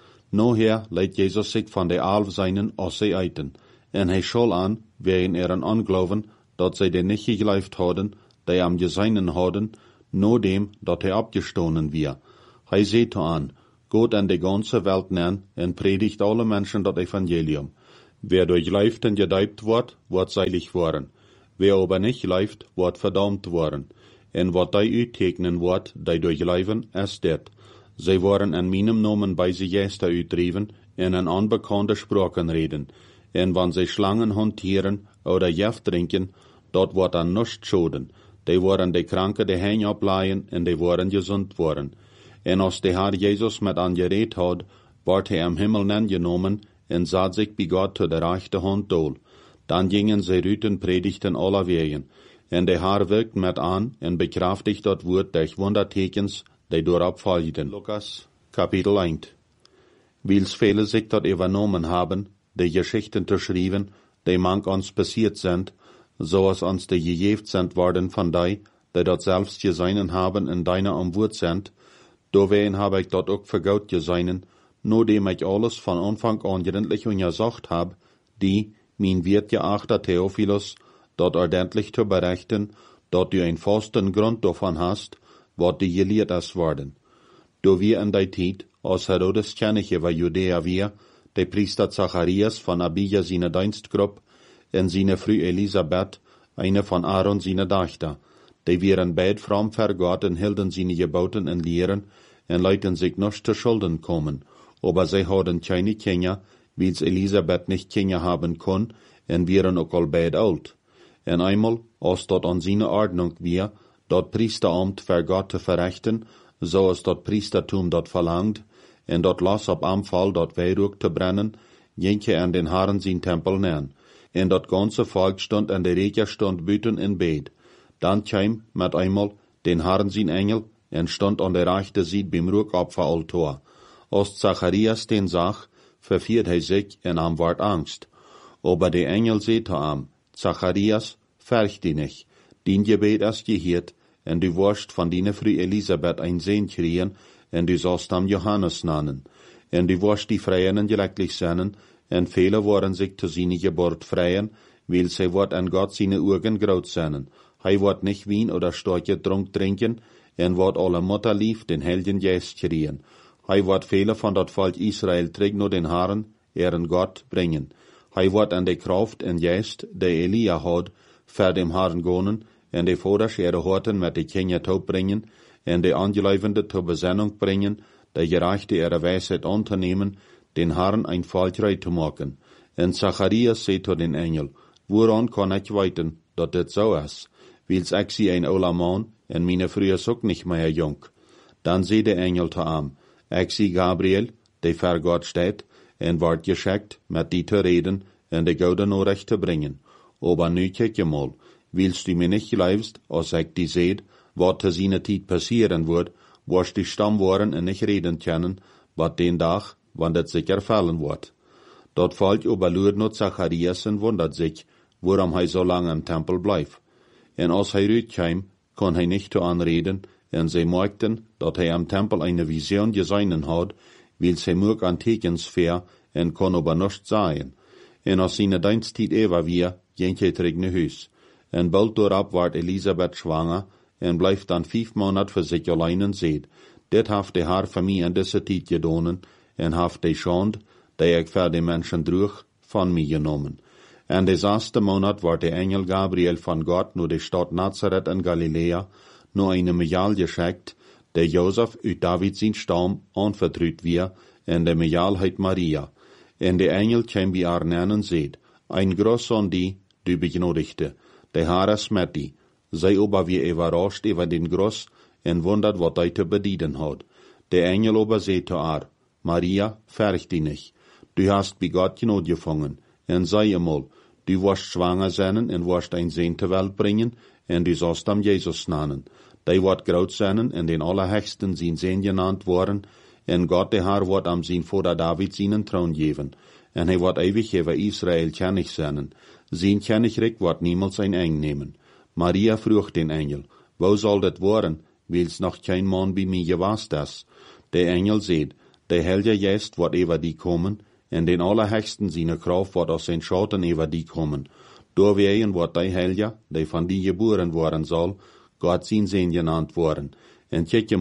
Noher leit Jesus sich von de alf seinen als zij eiten. En hij schol aan, wegen ihren Anglauben, dat zij de nicht geglaubt hadden, die am geseinen hadden, no dem, dat hij abgestoßen wir. Hij seht an, Gott an die ganze Welt nen en predigt alle Menschen das Evangelium. Wer durchläuft und gedeibt wird, wird seilig worden. Wer aber nicht läuft, wird verdammt worden. En wat die uittekenen wordt, die durchleiven, is dit. Zij worden an meinem Namen bei sie Geister uitdreven en an unbekannte Sprachen reden. En wann sie Schlangen hantieren oder Gift trinken, dort wird an nichts schoden. Die worden die Kranke die Hänge ableihen en die worden gesund worden. En als der Herr Jesus mit angeredet hat, ward er am Himmel angenommen en zat sich bei Gott zu der rechten Hand dol. Dann gingen sie rüten predigten aller Wegen. En der Herr wirkt mit an en bekraftigt dat Wort durch Wundertekens, die dorab folgten. Lukas, Kapitel eins. Wils viele sich dat übernommen haben, die Geschichten zu schreiben, die manch uns passiert sind, so als uns die gegeben sind worden von die, die dort selbst gesehen haben in deiner Umwurt sind, dowein habe ich dort auch vergaut gesehen, nur dem ich alles von Anfang an gründlich untersucht hab, die, mein wertgeachter Theophilus, dort ordentlich zu berichten, dort du einen festen Grund davon hast, wat die gelehrt ist worden. Do wir in der Zeit, als Herodes König über Judäa wir, der Priester Zacharias von Abia seine Dienstgruppe, en seine Frau Elisabeth, eine von Aaron seine Tochter, die wären beid fromm vor Gott und hielten seine Geboten und Lehren, en leuten sich nicht zu Schulden kommen, aber sie hatten keine Kinder, weil's Elisabeth nicht Kinder haben kon, en wären auch all beid alt. En einmal, als dort an seine Ordnung wir, dort Priesteramt für Gott zu verrichten, so als dort Priestertum dort verlangt, en dort las ab Anfall dort Weihrauch zu brennen, jenke an den Herren sein Tempel nähen. En dort ganze Volk stund an der Regia stund büten in Bett. Dann kam mit einmal den Herren sein Engel, en stund an der rechten Seite beim Ruhopferaltar. Als Zacharias den sah, verfiert er sich en am ward Angst. Aber der Engel sehte am, Zacharias, fürcht dich nicht, dein Gebet ist gehört, en du wirst von deiner Frau Elisabeth ein Sohn kriegen, en du sollst am Johannes nennen. En du wirst die Freien glücklich sein, en viele wollen sich zu seiner Geburt freien, weil sie wird an Gott seine Augen graut sein. Hij wird nicht Wein oder starke Trunk trinken, en wird alle Mutter lief den Heiligen Geist kriegen. Hij wird viele von dat Volk Israel trägt nur den Herren, ihren Gott, bringen. Hij wird an die Kraft en Geist, der Elia hat, für dem Herrn gonen, en die Voders ihre Horten mit die Kinder taub bringen, en die Angeläufende zur Besinnung bringen, der Gerechte ihre Weisheit unternehmen, den Herrn ein Volk zu machen. En Zacharias sagt zu den Engel, woran kann ich weiten, dass das so ist? Weil's ich sie ein ouder Mann, en meine Frau ist auch nicht mehr jung. Dann sagt der Engel zu ihm, ich sie Gabriel, der vor Gott steht, en ward geschickt, mit die zu reden, en die gute Nachricht zu bringen. Aber nu kijk je mal, willst du mir nicht glaubst, als ich die seht, wat zu seiner Zeit passieren wird, wirst du stumm worden en nicht reden können, wat den Tag, wann das sich erfallen wird. Dort fällt aber nur Zacharias und wundert sich, warum er so lange im Tempel bleibt. En als er rüberkam, kann er nicht zu anreden, en sie merkten, dass er am Tempel eine Vision gesehen hat, weil sie mög an Tekens fair, en kann aber nicht sein. En als seine Dienstzeit ewa wir, ging er zurück nach Haus. En bald dorab ward Elisabeth schwanger, en bleibt dann fünf Monate für sich allein und seht. Dit haft der Herr für mich in dieser Zeit gedonen, en haft die Schande, die ich für die Menschen trug, von mir genommen. En des ersten Monat ward der Engel Gabriel von Gott nur die Stadt Nazareth in Galiläa, nur eine Mejal geschickt, der Josef uit David sein Stamm anvertraut wir, en der Mejal heit Maria. En der Engel kam bei ihr nähen und seht, ein Groß an die, du begnodigte, der Herr ist mit die. Sei aber wie überrascht über den Groß, en wundert, wat er zu bedienen hat. Der Engel aber seht zu ihr, Maria, fürcht dich nicht, du hast bei Gott Gnade gefangen, en sei einmal, du wirst schwanger sein en wirst ein Sohn zur Welt bringen, en du sollst am Jesus nennen. Der wird groß sein, en den Allerhöchsten sein Sohn genannt worden, en Gott der Herr wird am sein Vater David seinen Thron geben, en er wird ewig über Israel König sein. Sein Königreich wird niemals ein Eng nehmen. Maria frug den Engel, wo soll das werden, weil's noch kein Mann bei mir gewast ist? Der Engel seht, der Heilige Geist wird über die kommen, en den Allerhöchsten seine Kraft wird aus den Schatten über die kommen. Durchwehen wird der Heilige, der von die geboren worden soll, Gott sein Sohn genannt worden. En kijk mal,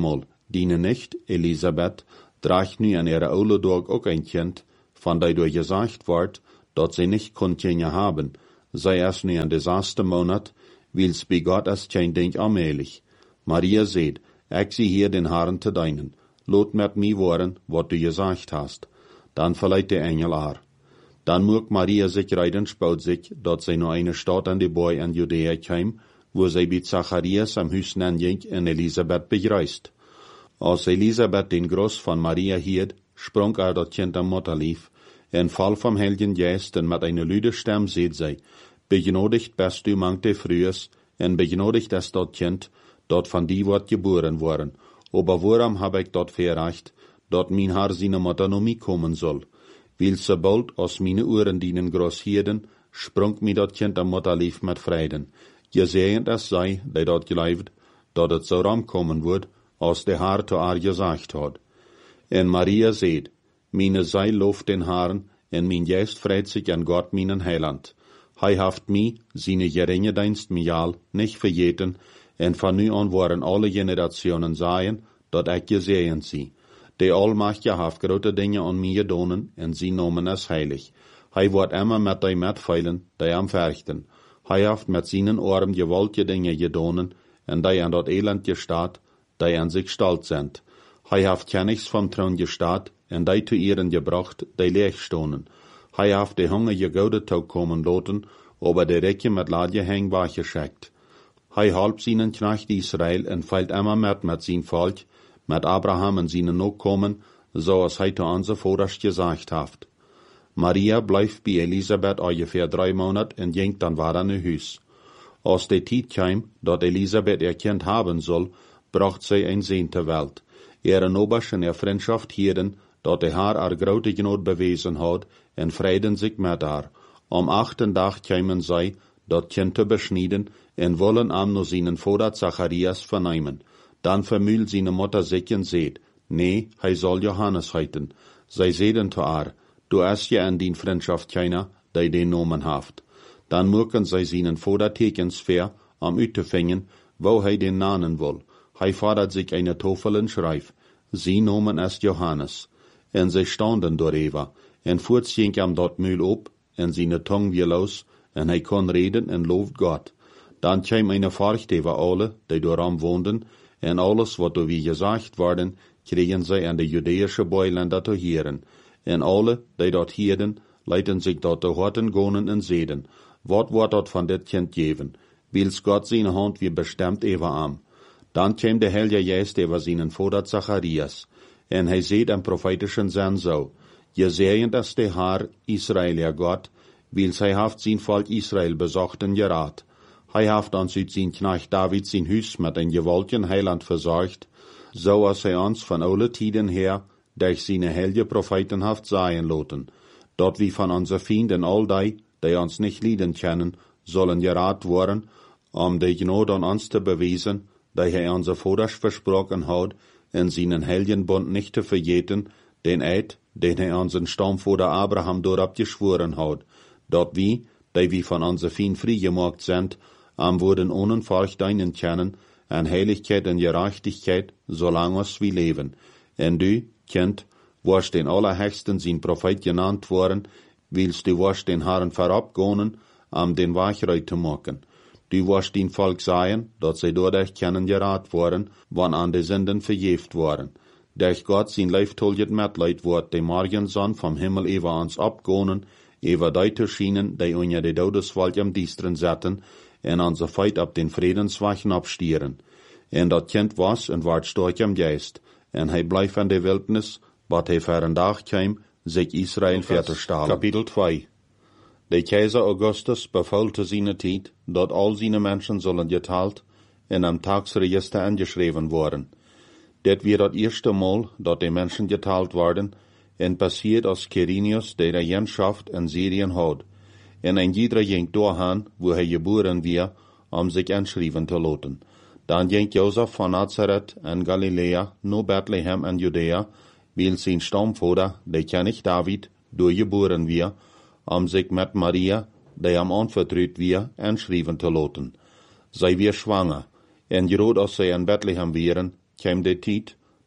diene nicht, Elisabeth, draagt nu an ihre oude dag ook een kind, van die door gezegd wordt, dat ze niet kon kindje haben, zij erst nu an de zesde maand, wils bij God als kind denk allmählich. Maria seht, ik zie hier den Herrn te deinen, lot met mij worden, wat du gezegd hast. Dan verleiht der Engel haar. Dan mocht Maria sich reiden spout sich, dat zij naar eine Stadt an de Boy in Judäa kwam, wo zij bij Zacharias am Huis ging en Elisabeth begreist. Als Elisabeth den Groß von Maria hielt, sprang er dat kind am Mutterlief, en val vom Heiligen Geist en met eine lüde Stem seht zij, begnodigt bist du mangte frühes, en begnodigt es dat kind, dat van die wordt geboren worden, aber waarom hab ik dat verrecht, dat mijn haar seine Mutter no mij kommen soll? Weil sobald als meine Ohren dienen groß hierden, sprang mi dat kind am Mutterlief met vreiden. Gesehend es sei, die dat geleift, dat het so ram kommen wird, als der Herr zu haar gesagt hat. En Maria seht, meine Seil loft den Herrn, en mein Geist freut sich an Gott meinen Heiland. Hij haft mi, seine geringe Dienst mijal, nicht vergeten, en van nu an waren alle Generationen seien, dat ik gesehen sie. De Allmächtige haft grote Dinge an mir gedonen, en sie nomen es heilig. Hij wordt immer met die metfeilen, die am verchten. Hij haft met seinen Arm gewaltige Dinge gedonen, en die an dat Elend gestaat, die an sich stolz sind. Hij haft kennigs vom Thron gestaat, en die zu ihren gebracht, die leeg stonen. Hij haft de Hunger gegoude tau kommen loten, aber de Recke met Ladje hängbar geschickt. Hij halb seinen Knecht Israel en feilt immer met met zijn Volk, met Abraham en seinen Nachkommen, so als hij zu onze Vaters gesagt haft. Maria blijft bij Elisabeth ungefähr drei Monate en ging dan weer aan haar huis. Als de tijd kwam, dat Elisabeth ihr Kind haben soll, bracht zij een Sehn ter Welt. Ihre Nobers en ihre Freundschaft hielden, dat de haar haar grote genoot bewezen had, en vreiden zich met haar. Am achten Dag kwamen zij, dat kind te beschnieden, en wollen am no seinen Vater Zacharias vernehmen. Dan vermühl seine Mutter sich en seht, nee, hij soll Johannes heiten. Zij zeiden te haar, du hast ja an die Freundschaft keiner, die den Nomen haft. Dan moeken zij seinen Vater tekens ver, am uittefingen, wo hij den nanen will. Hij fordert sich eine Tafel en schreif, sie nomen es Johannes. En zij standen door Eva, en voorts ging am dort Mühl op, en seine Tong weer los, en hij kon reden en looft Gott. Dan kwam eine Furcht over alle, die door am woonden, en alles wat door wie gesagt worden, kregen zij aan de Judäische Boilanden te heren. En alle, die dort hielden, leiden zich dort te horten gonen en zeden. Wat wordt dat van dit kind geven? Wils Gott seine Hand wie bestemmt over am. Dan kwam de Heilige Geist over seinen Vater Zacharias, en hij seht am prophetischen Sinn so, gesehen dass der Herr Israel ihr Gott, wils hij haft sein Volk Israel besocht en geraad. Hij haft ons uit zijn Knecht David zijn huis met een gewaltigen Heiland verzorgt, so als hij ons van alle tijden her, durch seine heilige Propheten haft sagen loten, dat wie van onze Fienden all die, die ons nicht lieden können, sollen geraad worden, um de Gnade an ons te beweisen, die hij onze Vaters versprochen hat, en seinen heiligen Bund nicht te vergeten, den Eid, den hij onze Stammvater Abraham doorop geschworen hat, dat wie, die wie von onze Feind vrijgemaakt sind, am worden ohne Furcht deinen kennen, an Heiligkeit und Gerechtigkeit, solange als wir leben. En du, Kind, warst den Allerhöchsten sein Prophet genannt worden, willst du warst den Herrn verabgehen, am den Wachreit zu machen. Du warst den Volk sein, dat sie dadurch kennen gerat worden, wann an de Sünden verjeft worden. Durch Gott sein leiftolget Mitleid wird de Morgenson vom Himmel über uns abgehen, über die zu schienen, die unter de Todeswald am Diestren setzen, en onze Feit ab den Friedenswachen abstieren. En dat Kind was en ward stark am Geist, en hij bleef in de Wildnis, wat hij voor een dag kwam, zich Israel verterstalen. Kapitel zwei. De Kaiser Augustus befahl te seiner tijd, dat al seine Menschen sollen geteilt en am Tagsregister angeschreven worden. Dit weer dat eerste Mal, dat de Menschen geteilt worden, en passiert als Quirinius de Regentschaft in Syrien had. En ein jeder ging doorgaan, wo hij geboren weer, om zich inschrijven te laten. Dan ging Jozef van Nazareth en Galilea, no Bethlehem en Judea, wil zijn stamvader, de König David, doorgeboren weer, om zich met Maria, die hem anvertrouwd weer, inschrijven te laten. Zij weer schwanger, en groot als zij in Bethlehem waren, kwam de tijd,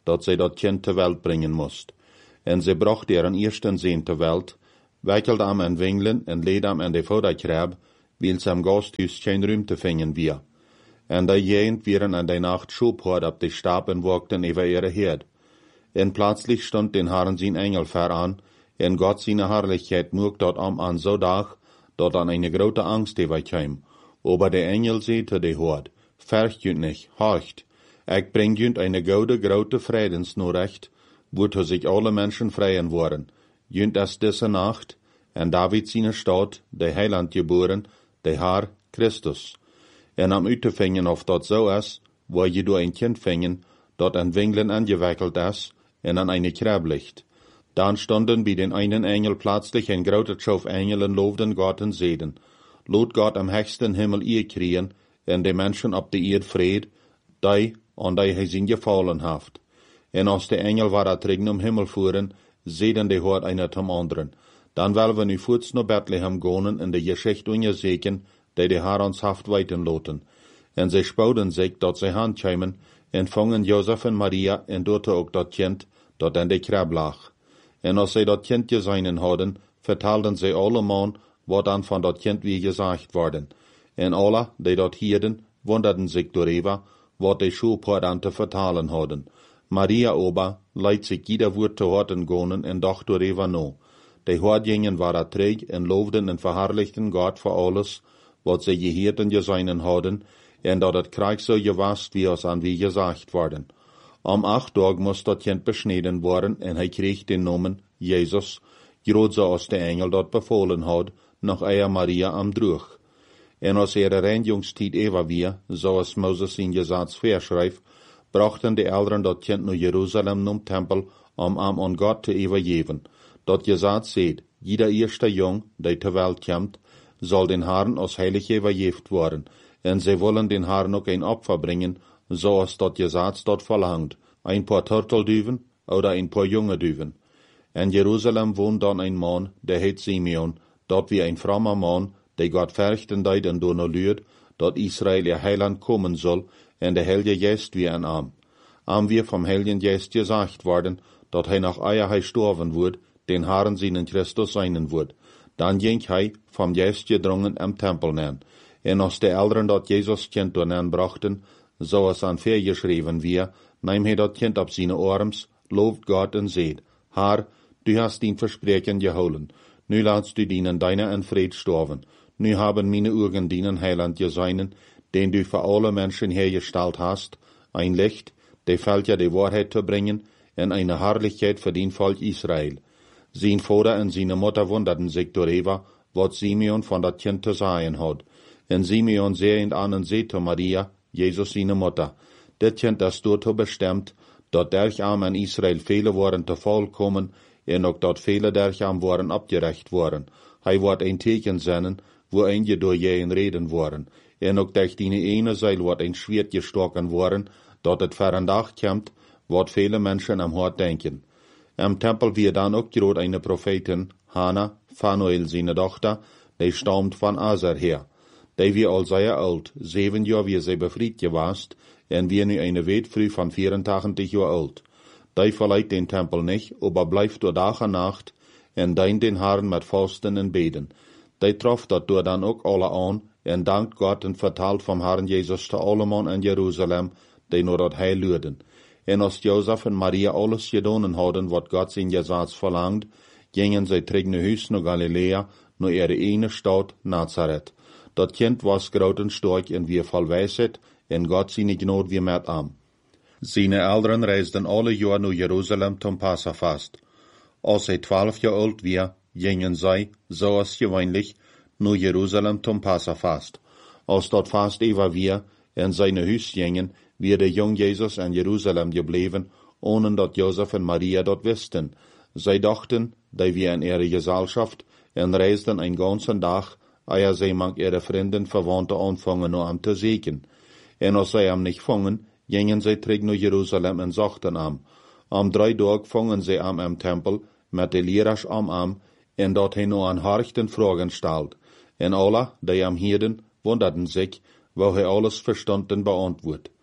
dat zij dat kind ter Welt bringen moest. En ze bracht ihren eersten zin ter Welt, wikkelde am en wingelen en leed am en de voederkrab, wils am Gasthuis geen ruimte vingen wir. En de jent wieren an de Nacht schubhort ab de Stab en wogten über ihre Herd. En plötzlich stund den Herrn sein Engel ver an, en Gott seine Herrlichkeit mocht dort am an so dag, dort an eine grote Angst überkam. Aber der Engel sagte de Hort, fürcht jünt nicht, horcht, ich bring jünt eine gode, grote Friedensnachricht, wozu sich alle Menschen freien worden. Jünt das diese Nacht, en David seine Stadt, der Heiland geboren, der Herr Christus. En am Utefingen auf dort so is, wo je du ein Kind fingen, dort ein Winglen angewickelt is, en an eine Krab liegt. Dann stunden bei den einen Engel plötzlich ein groter Schauf Engeln lobten Gott und seden. Lot Gott am höchsten Himmel ihr kriegen, en de Menschen ab de Erd Fried, die an die hij zijn gefallen haft. En als de Engel war dat regen um Himmel fuhren, seden de Hort einer zum anderen. Dann wollen wir nu voets naar Bethlehem gaan in de Geschichte untersehen, die de Herr ons haft weiten loten. En sie spouden sich, dat sie handkämen, en vangen Josef en Maria, en dort ook dat kind, dat in de Krab lag. En als sie dat kind geseinen hadden, vertelden sie allemal, wat dan van dat kind wie gesagt worden. En alle, die dat hierden, wunderten sich darüber, wat de Schulpoort te vertalen hadden. Maria ober leidt sich jeder Wort te horten gonen en dacht darüber no. De Hortjingen waren träg en loofden en verherrlichten Gott für alles, wat sie geheerd en geseinen hadden, en dat het Krieg so gewast wie es an wie gesagt worden. Am acht Tag moest dat kind besneden worden en hij kreeg den Namen Jesus, groot zoals de Engel dat befohlen had, nach eier Maria am Droeg. En als ihre Reinigungstijd over weer, zoals Moses in Gesetz verschrijft, brachten de Eltern dat kind naar Jeruzalem num Tempel, om am an Gott te overgeven. Dat Gesetz zegt, jeder eerste jong, die ter Welt komt, soll den Herrn als heilig overgeeft worden, en sie wollen den Herrn ook ein Opfer bringen, zoals dat Gesetz dort verlangt, ein paar Turteldüven oder ein paar junge Düven. In Jerusalem wohnt dann ein Mann, der heet Simeon, dort wie ein frommer Mann, der Gott fürchten deut en dono lüht, dat Israel ihr Heiland kommen soll, en der Heilige Geist wie ein Arm. Am wir vom Heiligen Geist gesagt worden, dat hij nach eier hij storven wird, den Herrn seinen Christus seinen wird. Dann ging hij, vom Geist gedrungen, am Tempel nen. En als de Eltern dat Jesus kind doornen brachten, so es an Ver geschrieben wir, neem hij dat kind op seine Arms, looft Gott en seht, Herr, du hast ihn Versprechen geholen, nu laatst du dienen deiner en Fried storven, nu haben meine Augen dienen Heiland geseinen, den du für alle Menschen hergestellt hast, ein Licht, der fällt ja die Wahrheit zu bringen, en eine Herrlichkeit für den Volk Israel. Sein Vater und seine Mutter wunderten sich darüber, wat Simeon von dat Kind zu sagen hat. En Simeon sehend an und seht zu Maria, Jesus seine Mutter, dit Kind das dazu bestimmt, dat dercham in Israel viele waren te vollkommen, en ook dat viele dercham waren abgerecht worden. Hij wordt een teken zenden, wo einige door jeën reden worden, en ook durch die ene Seil wordt een Schwert gestoken worden, dat het ver een dag komt, wat viele Menschen am Hort denken. Am Tempel wird dann ook groot eine Prophetin, Hannah, Phanuel seine Tochter, die stammt von Aser her. Die wie al sehr alt, zeven jaar wie sie befried gewast, en wie nu eine Wetfrüh von vierentachtig Jahr alt. Die verleiht den Tempel nicht, aber bleibt door Tag und Nacht, en dient den Herrn mit Fasten en Beten. Die trof dat door dann ook alle an, en dankt Gott en vertelt vom Herrn Jesus te alleman in Jerusalem, die nur dat Heil lürden. En als Josef en Maria alles gedonen hadden, wat Gott zijn Gesetz verlangt, gingen zij terug naar huis naar Galilea, naar ihre ene Stadt Nazareth. Dat kind was groot en sterk en wie vol wijsheid, en God zijn genood wie met am. Seine Eltern reisden alle jaar naar Jerusalem zum Passafast. Als hij twaalf jaar oud was, gingen zij, zoals gewöhnlich, naar Jerusalem zum Passafast. Als dat fast over was, en zij naar huis gingen, wie de jong Jesus in Jerusalem gebleven, ohne dat Josef en Maria dat wisten. Zij dachten, die wir in ihre Gesellschaft, en reisden een ganzen dag, eer zij mag ihre Vrienden, Verwandte anfangen, nur am te seken. En als zij am nicht fangen, gingen zij terug naar Jerusalem en zochten am. Am drei Tag fangen zij am im Tempel, met de leeraars am am, en dat hij nur an harchten Fragen stelt. En alle, die am hielden, wunderten sich, wo hij alles verstanden beantwoord.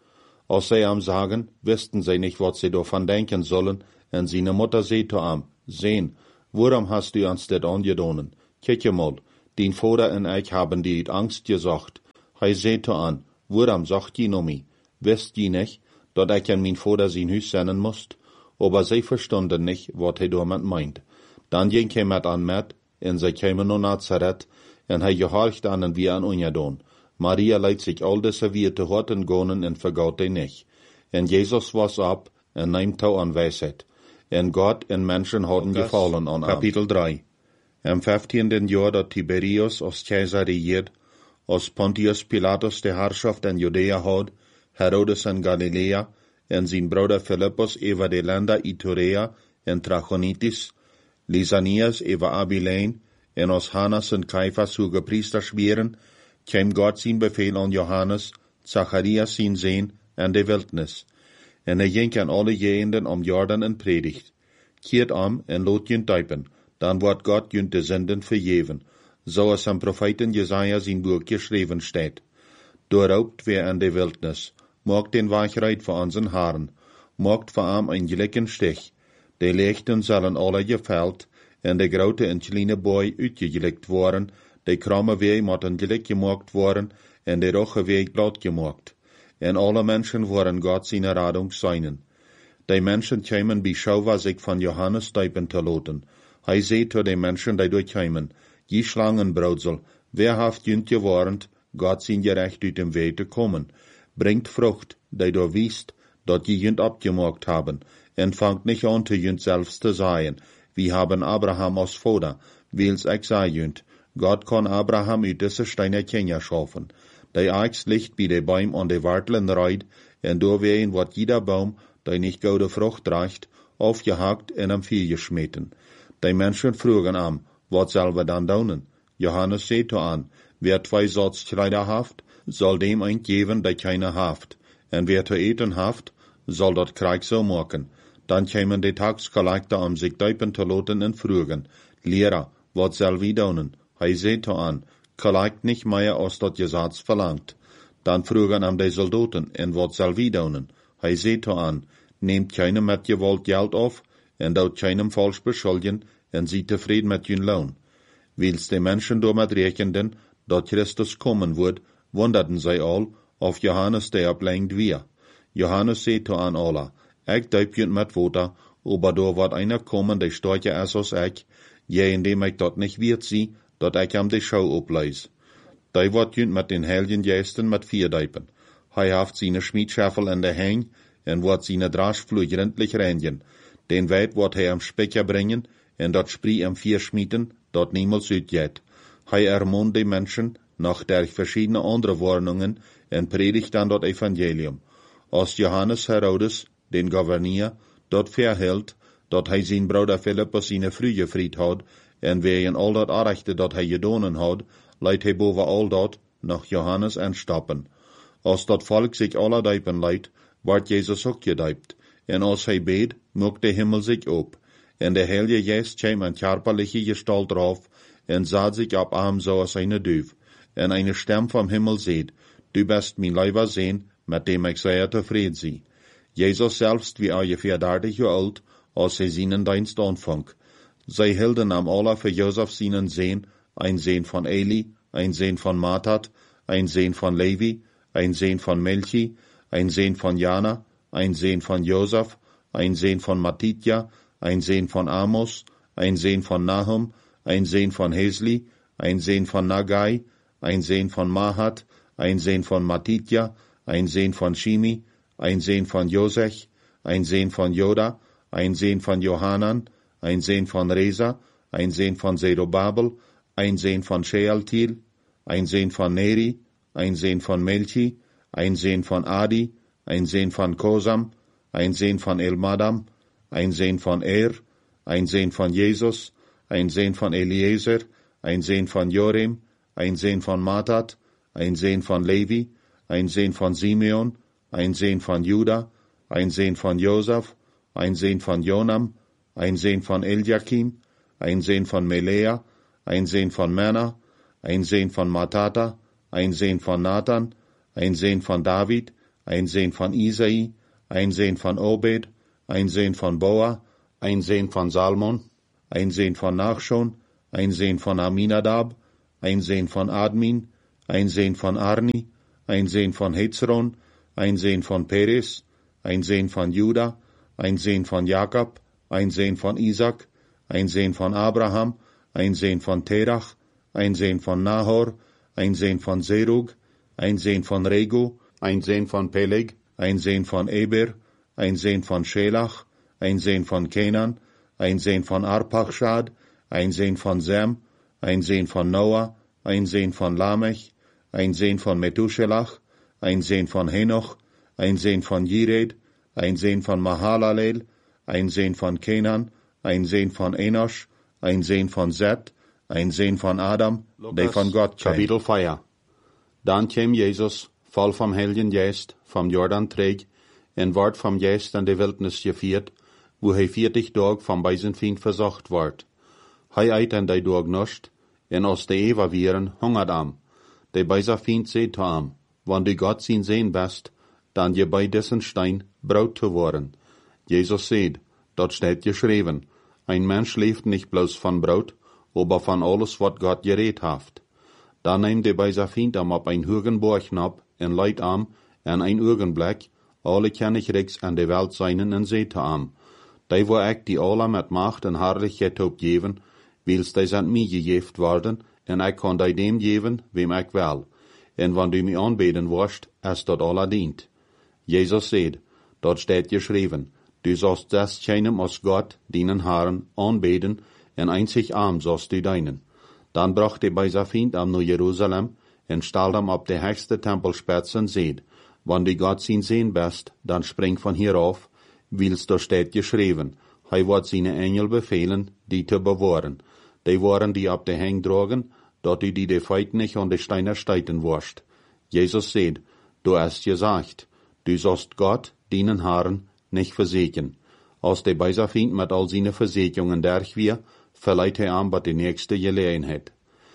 Als sie am sagen, wussten sie nicht, was sie davon denken sollen, und seine Mutter sagte am, sehen, warum hast du uns das angedonnen? Kijk mal, dein Vater und ich haben dir Angst gesagt. Er sagte an, warum sagt ihr noch mich? Wisst ihr nicht, dass ich an mein Vater sein Haus senden musst? Aber sie verstanden nicht, was er damit meint. Dann ging er mit an mit, und sie kamen nach Nazareth, und er gehorcht an wie an ungedon. Maria leidt sich all diese Wirte horten gonen und vergaut die nicht. Und Jesus was ab, und nehmt tau an Weisheit. Und Gott und Menschen haben gefallen an Kapitel drei. Im fünfzehnten Jahr, dat Tiberius als Kaiser regiert, als Pontius Pilatus die Herrschaft in Judäa hat, Herodes in Galiläa, und sein Bruder Philippus über die Länder Iturea und Trachonitis, Lysanias über Abilene, und als Hannas und Kaiphas hohe Priester schweren, kam Gott sein Befehl an Johannes, Zacharias sein Sohn, in die Wildnis. Und er ging an alle Gegenden um Jordan und predigt. Kehrt am und lot jünt deipen, dann wird Gott jünt die Sünden vergeben, so es am Propheten Jesaja sein Buch geschrieben steht. Durchaubt wer in die Wildnis, mogt den Weichreit vor unseren Haaren, mogt vor ihm ein gelicken Stich. Die Lichten sollen alle gefällt, und die grote und kleine Boy uitgelegt worden, die kramme Weh mochten gelick gemacht worden, und die roche Weh glatt gemacht. Und alle Menschen waren Gott seine Radung seinen. Die Menschen kämen bei Schauwa sich von Johannes deipen zu loten. Er seht zu den Menschen, die durchkämen, die Schlangenbrautsel, wer haft jünt gewarnt, Gott sein Gerecht uit dem Weg zu kommen. Bringt Frucht, die du wiest, dat die jünt abgemacht haben, und fangt nicht an, zu jünt selbst zu sein. Wir haben Abraham als Vater, wils ich sei jünt. Gott kann Abraham uit diese Steine Kinder schaffen. Die Eichs liegt bei den Bäumen an die Warteln reit, und da wehen wat jeder Baum, der nicht gute Frucht trägt, aufgehakt und am Vieh geschmeten. Die Menschen fragen am, wat soll wir dann tun? Johannes sagt an, wer zwei Sorts Kleider haft, soll dem ein geben, der keine haft. Und wer zu eten haft, soll dort Krieg so machen. Dann kämen die Taxkollektor, um sich deipen zu loten und fragen, Lehrer, wat soll wir tun? Er sagt an, kollekt nicht mehr, als das Gesetz verlangt. Dann fragen am die Soldaten, und wat soll wir tun? Er sagt an, nehmt keinem mit Gewalt Geld auf, und dort keinem falsch beschuldigen, und sie zufrieden mit ihren Lohn. Wils die Menschen damit rechnen, dat Christus kommen wird, wunderten sie all, auf Johannes der ablenkt wir. Johannes sagte an alle, ich deib jünt mit Water, aber da wird einer kommen, der stärker ist als ich, je indem ich dort nicht wird sie, dat ich am die Schau ableis. Der wird jünt mit den Helgen Gästen mit vier deipen. Er haft seine Schmiedschäffel in der Häng, und wird seine Draschflug gründlich reinigen. Den Weit wird er am Specker bringen, und dort spree am vier schmieden, dort niemals uitgeht. Er ermahnt die Menschen, nach der verschiedene andere Warnungen, und predigt dann dort Evangelium. Als Johannes Herodes, den Gouverneur, dort verhält, dort er sein Bruder Philippus seine Frühe fried hat, und wegen all dort Arechte, dort er gedonen hat, leidt er boven all dort nach Johannes anstappen. Als dat Volk sich aller deipen leidt, ward Jesus ook gedeipt, en als hij beet, mocht de Himmel sich op, en de Heilige Geest kwam in körperliche Gestalt drauf, en sah sich ab ihm so als eine Duif, en eine Stimme vom Himmel seht, du bist mein Leiber Sohn, mit dem ich sehr zufrieden sei. Jesus selbst wie ungefähr dertig Jahre alt, als er seinen Dienst anfang. Sie hielten am aller für Josef seinen Sohn, ein Sohn von Eli, ein Sohn von Matat, ein Sohn von Levi, ein Sohn von Melchi, ein Sohn von Jana, ein Sohn von Josef, ein Sohn von Matitja, ein Sohn von Amos, ein Sohn von Nahum, ein Sohn von Hesli, ein Sohn von Nagai, ein Sohn von Mahat, ein Sohn von Matitja, ein Sohn von Shimi, ein Sohn von Josech, ein Sohn von Joda, ein Sohn von Johanan, ein Sohn von Reza, ein Sohn von Zerubabel, ein Sohn von Shealtiel, ein Sohn von Neri, ein Sohn von Melchi, ein Sohn von Adi, ein Sohn von Kosam, ein Sohn von Elmadam, ein Sohn von Er, ein Sohn von Jesus, ein Sohn von Eliezer, ein Sohn von Jorem, ein Sohn von Matat, ein Sohn von Levi, ein Sohn von Simeon, ein Sohn von Juda, ein Sohn von Joseph, ein Sohn von Jonam, ein Sohn von Eliakim, ein Sohn von Melea, ein Sohn von Mena, ein Sohn von Matata, ein Sohn von Nathan, ein Sohn von David, ein Sohn von Isai, ein Sohn von Obed, ein Sohn von Boa, ein Sohn von Salmon, ein Sohn von Nachschon, ein Sohn von Aminadab, ein Sohn von Admin, ein Sohn von Arni, ein Sohn von Hezron, ein Sohn von Peres, ein Sohn von Juda, ein Sohn von Jakob, ein Sohn von Isaac, ein Sohn von Abraham, ein Sohn von Terach, ein Sohn von Nahor, ein Sohn von Serug, ein Sohn von Regu, ein Sohn von Peleg, ein Sohn von Eber, ein Sohn von Schelach, ein Sohn von Kenan, ein Sohn von Arpachshad, ein Sohn von Sem, ein Sohn von Noah, ein Sohn von Lamech, ein Sohn von Methuselach, ein Sohn von Henoch, ein Sohn von Jired, ein Sohn von Mahalalel, ein Sohn von Kenan, ein Sohn von Enosh, ein Sohn von Seth, ein Sohn von Adam, der von Gott kam. Kapitel vier. Dann kam Jesus, voll vom Heiligen Geist, vom Jordan träg, en ward vom Geist an die Wildnis geführt, wo hij vierzig Tag vom Beisenfeind versucht ward. Hij eit an die Tag nicht, en aus de Eva vieren hungert am. De Beisenfeind seht am, wann du Gott sin sehen best, dann je bei dessen Stein Brot zu worden. Jesus seht, dort steht geschrieben, ein Mensch lebt nicht bloß von Brot, aber von alles, wat Gott geredet haft. Da nehmt de Beisenfeind am ab ein höheren Borgnab, en leit am, en ein Augenblick, alle kann ich rechts an de Welt seinen en seht am. Die wo ik die alle met Macht en Herrlichkeit op geven, wils die sind mir gegeft worden, en ik kan die dem geven, wem ik will. En wann du mich anbeten wirst, es dort alle dient. Jesus seht, dort steht geschrieben, du sollst das keinem aus Gott, deinen Herren, anbeten, en einzig arm sollst du deinen. Dann brachte bei Safint am nach Jerusalem, en stellt am ab de höchste Tempelspitze und seht, wann du Gott sin sehen bist, dann spring von hier auf, wils da steht geschrieben, hij wird seine Engel befehlen, die zu bewahren. Die waren die ab de Heng drogen, dort du die de Feit nicht an de Steine steiten wirst. Jesus seht, du hast gesagt, du sollst Gott, deinen Herren, nicht versägen. Als de Beiserfeind mit all seine Versägungen durch wir, verleiht er an, was die nächste Gelegenheit.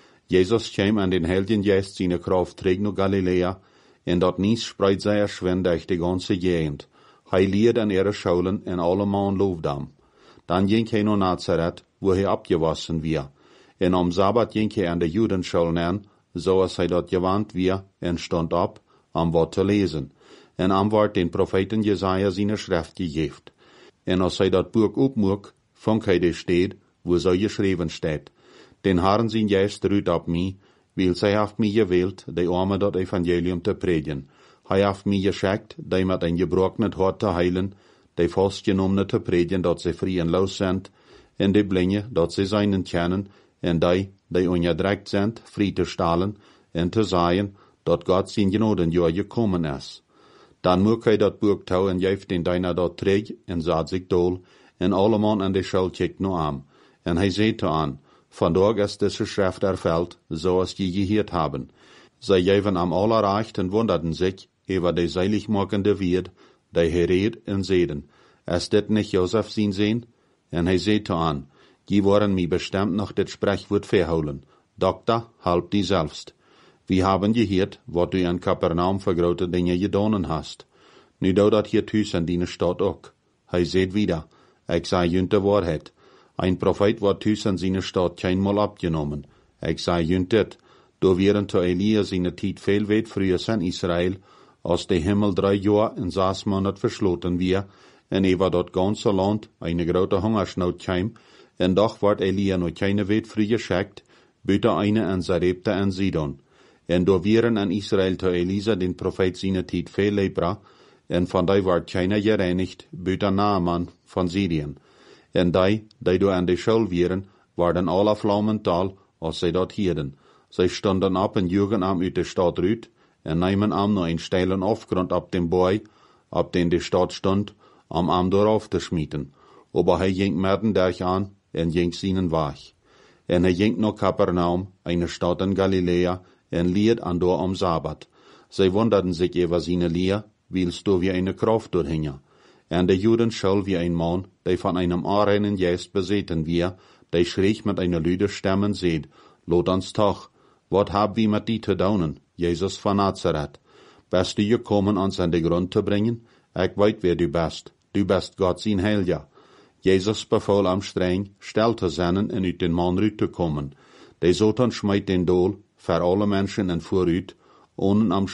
Jesus kam an den Heiligen Geist seine Kraft trägt nach Galiläa, en dort nies spreit sei erschwend durch die ganze Gegend. Hij lied an ihre Schulen en alle Mann loofdam. Dann ging hij naar Nazareth, wo hij abgewassen wir. En am Sabbat ging hij an de Judenschulen an, so als hij dort gewandt wir, en stond ab, am Wort zu lesen. En am Wort den Propheten Jesaja seine Schrift gegeft. En als hij dat Buch opmoek, fang hij de steed, wo so geschrieben steht. Den Herrn sein Geist ruht ab mich, weil zij haft mich gewählt, de Arme dat Evangelium te predigen. Hij haft mich geschickt, die mit ein gebrochenes Hart te heilen, die vastgenommene te predigen, dat sie frei en los sind, en die Blinde, dat sie seinen kennen, en die, die ongedrekt sind, frei te stellen, en te sagen, dat Gott sein Gnadenjahr gekommen ist. Dann moet hij dat Buch touw en geeft den deiner dat trägt, en zat sich dol, en alle man an de Schuld kijkt no aan. En hij zei aan, vandaag ist diese Schrift erfüllt, so als die gehört haben. Zij geven am allerrecht en wunderten sich, über die seiligmachende Wied, die Hered en Seden. Ist dit nicht Josef sin Sehn? En hij zei aan, die waren mir bestimmt noch dit Sprechwort verholen. Dokter, halb die selbst. Wir haben gehört, wat du in Kapernaum für große Dinge gedonen hast. Nu do dat hier thuis in die Stadt ook. Hij zei wieder, ik zei junt de Wahrheit. Ein Prophet wordt thuis in seine Stadt keinmal abgenommen. Ik zei junt dit, do wären to Elia seine Tijd veel weit früher in Israel, als de Himmel drei Jahr in sechs Monat verschloten wir, en über dort ganze Land eine große Hungersnot kam, en doch ward Elia noch keine weit früh geschickt, büte eine in Sarepta en Sidon. En do wären in Israel to Elisa den Prophet seine Tijd veel lepra, en van die ward keiner gereinigt, büte Naaman von Syrien. En die, die do an de Schul wären, waren alle Flammental, als sie dort hielden. Sie stonden ab en jugen am uit de Stadt rüt, en nemen am noch een steilen Aufgrund ab dem Boy, ab den de Stadt stond, am am darauf te schmieten. Aber hij ging merten durch an, en ging seinen Weg. En hij ging nach Kapernaum, eine Stadt in Galiläa, en lied an do am Sabbat. Sie wunderten sich über seine Lehr, wils do wie eine Kraft durchhinge. En de Juden schall wie ein Mann, der von einem anreinen Geist besäten wir, der schräg mit einer lüde Stimmen seht, lot ans Tag, wat hab wie mit die te daunen, Jesus von Nazareth. bist du gekommen, uns an den Grund zu bringen? Ich weet wer du bist. Du bist Gott sein Heiliger. Jesus befahl am streng, still zu sein und uit den Mann zu kommen. Der Satan schmeit den Doel für alle Menschen en vooruit, ohne am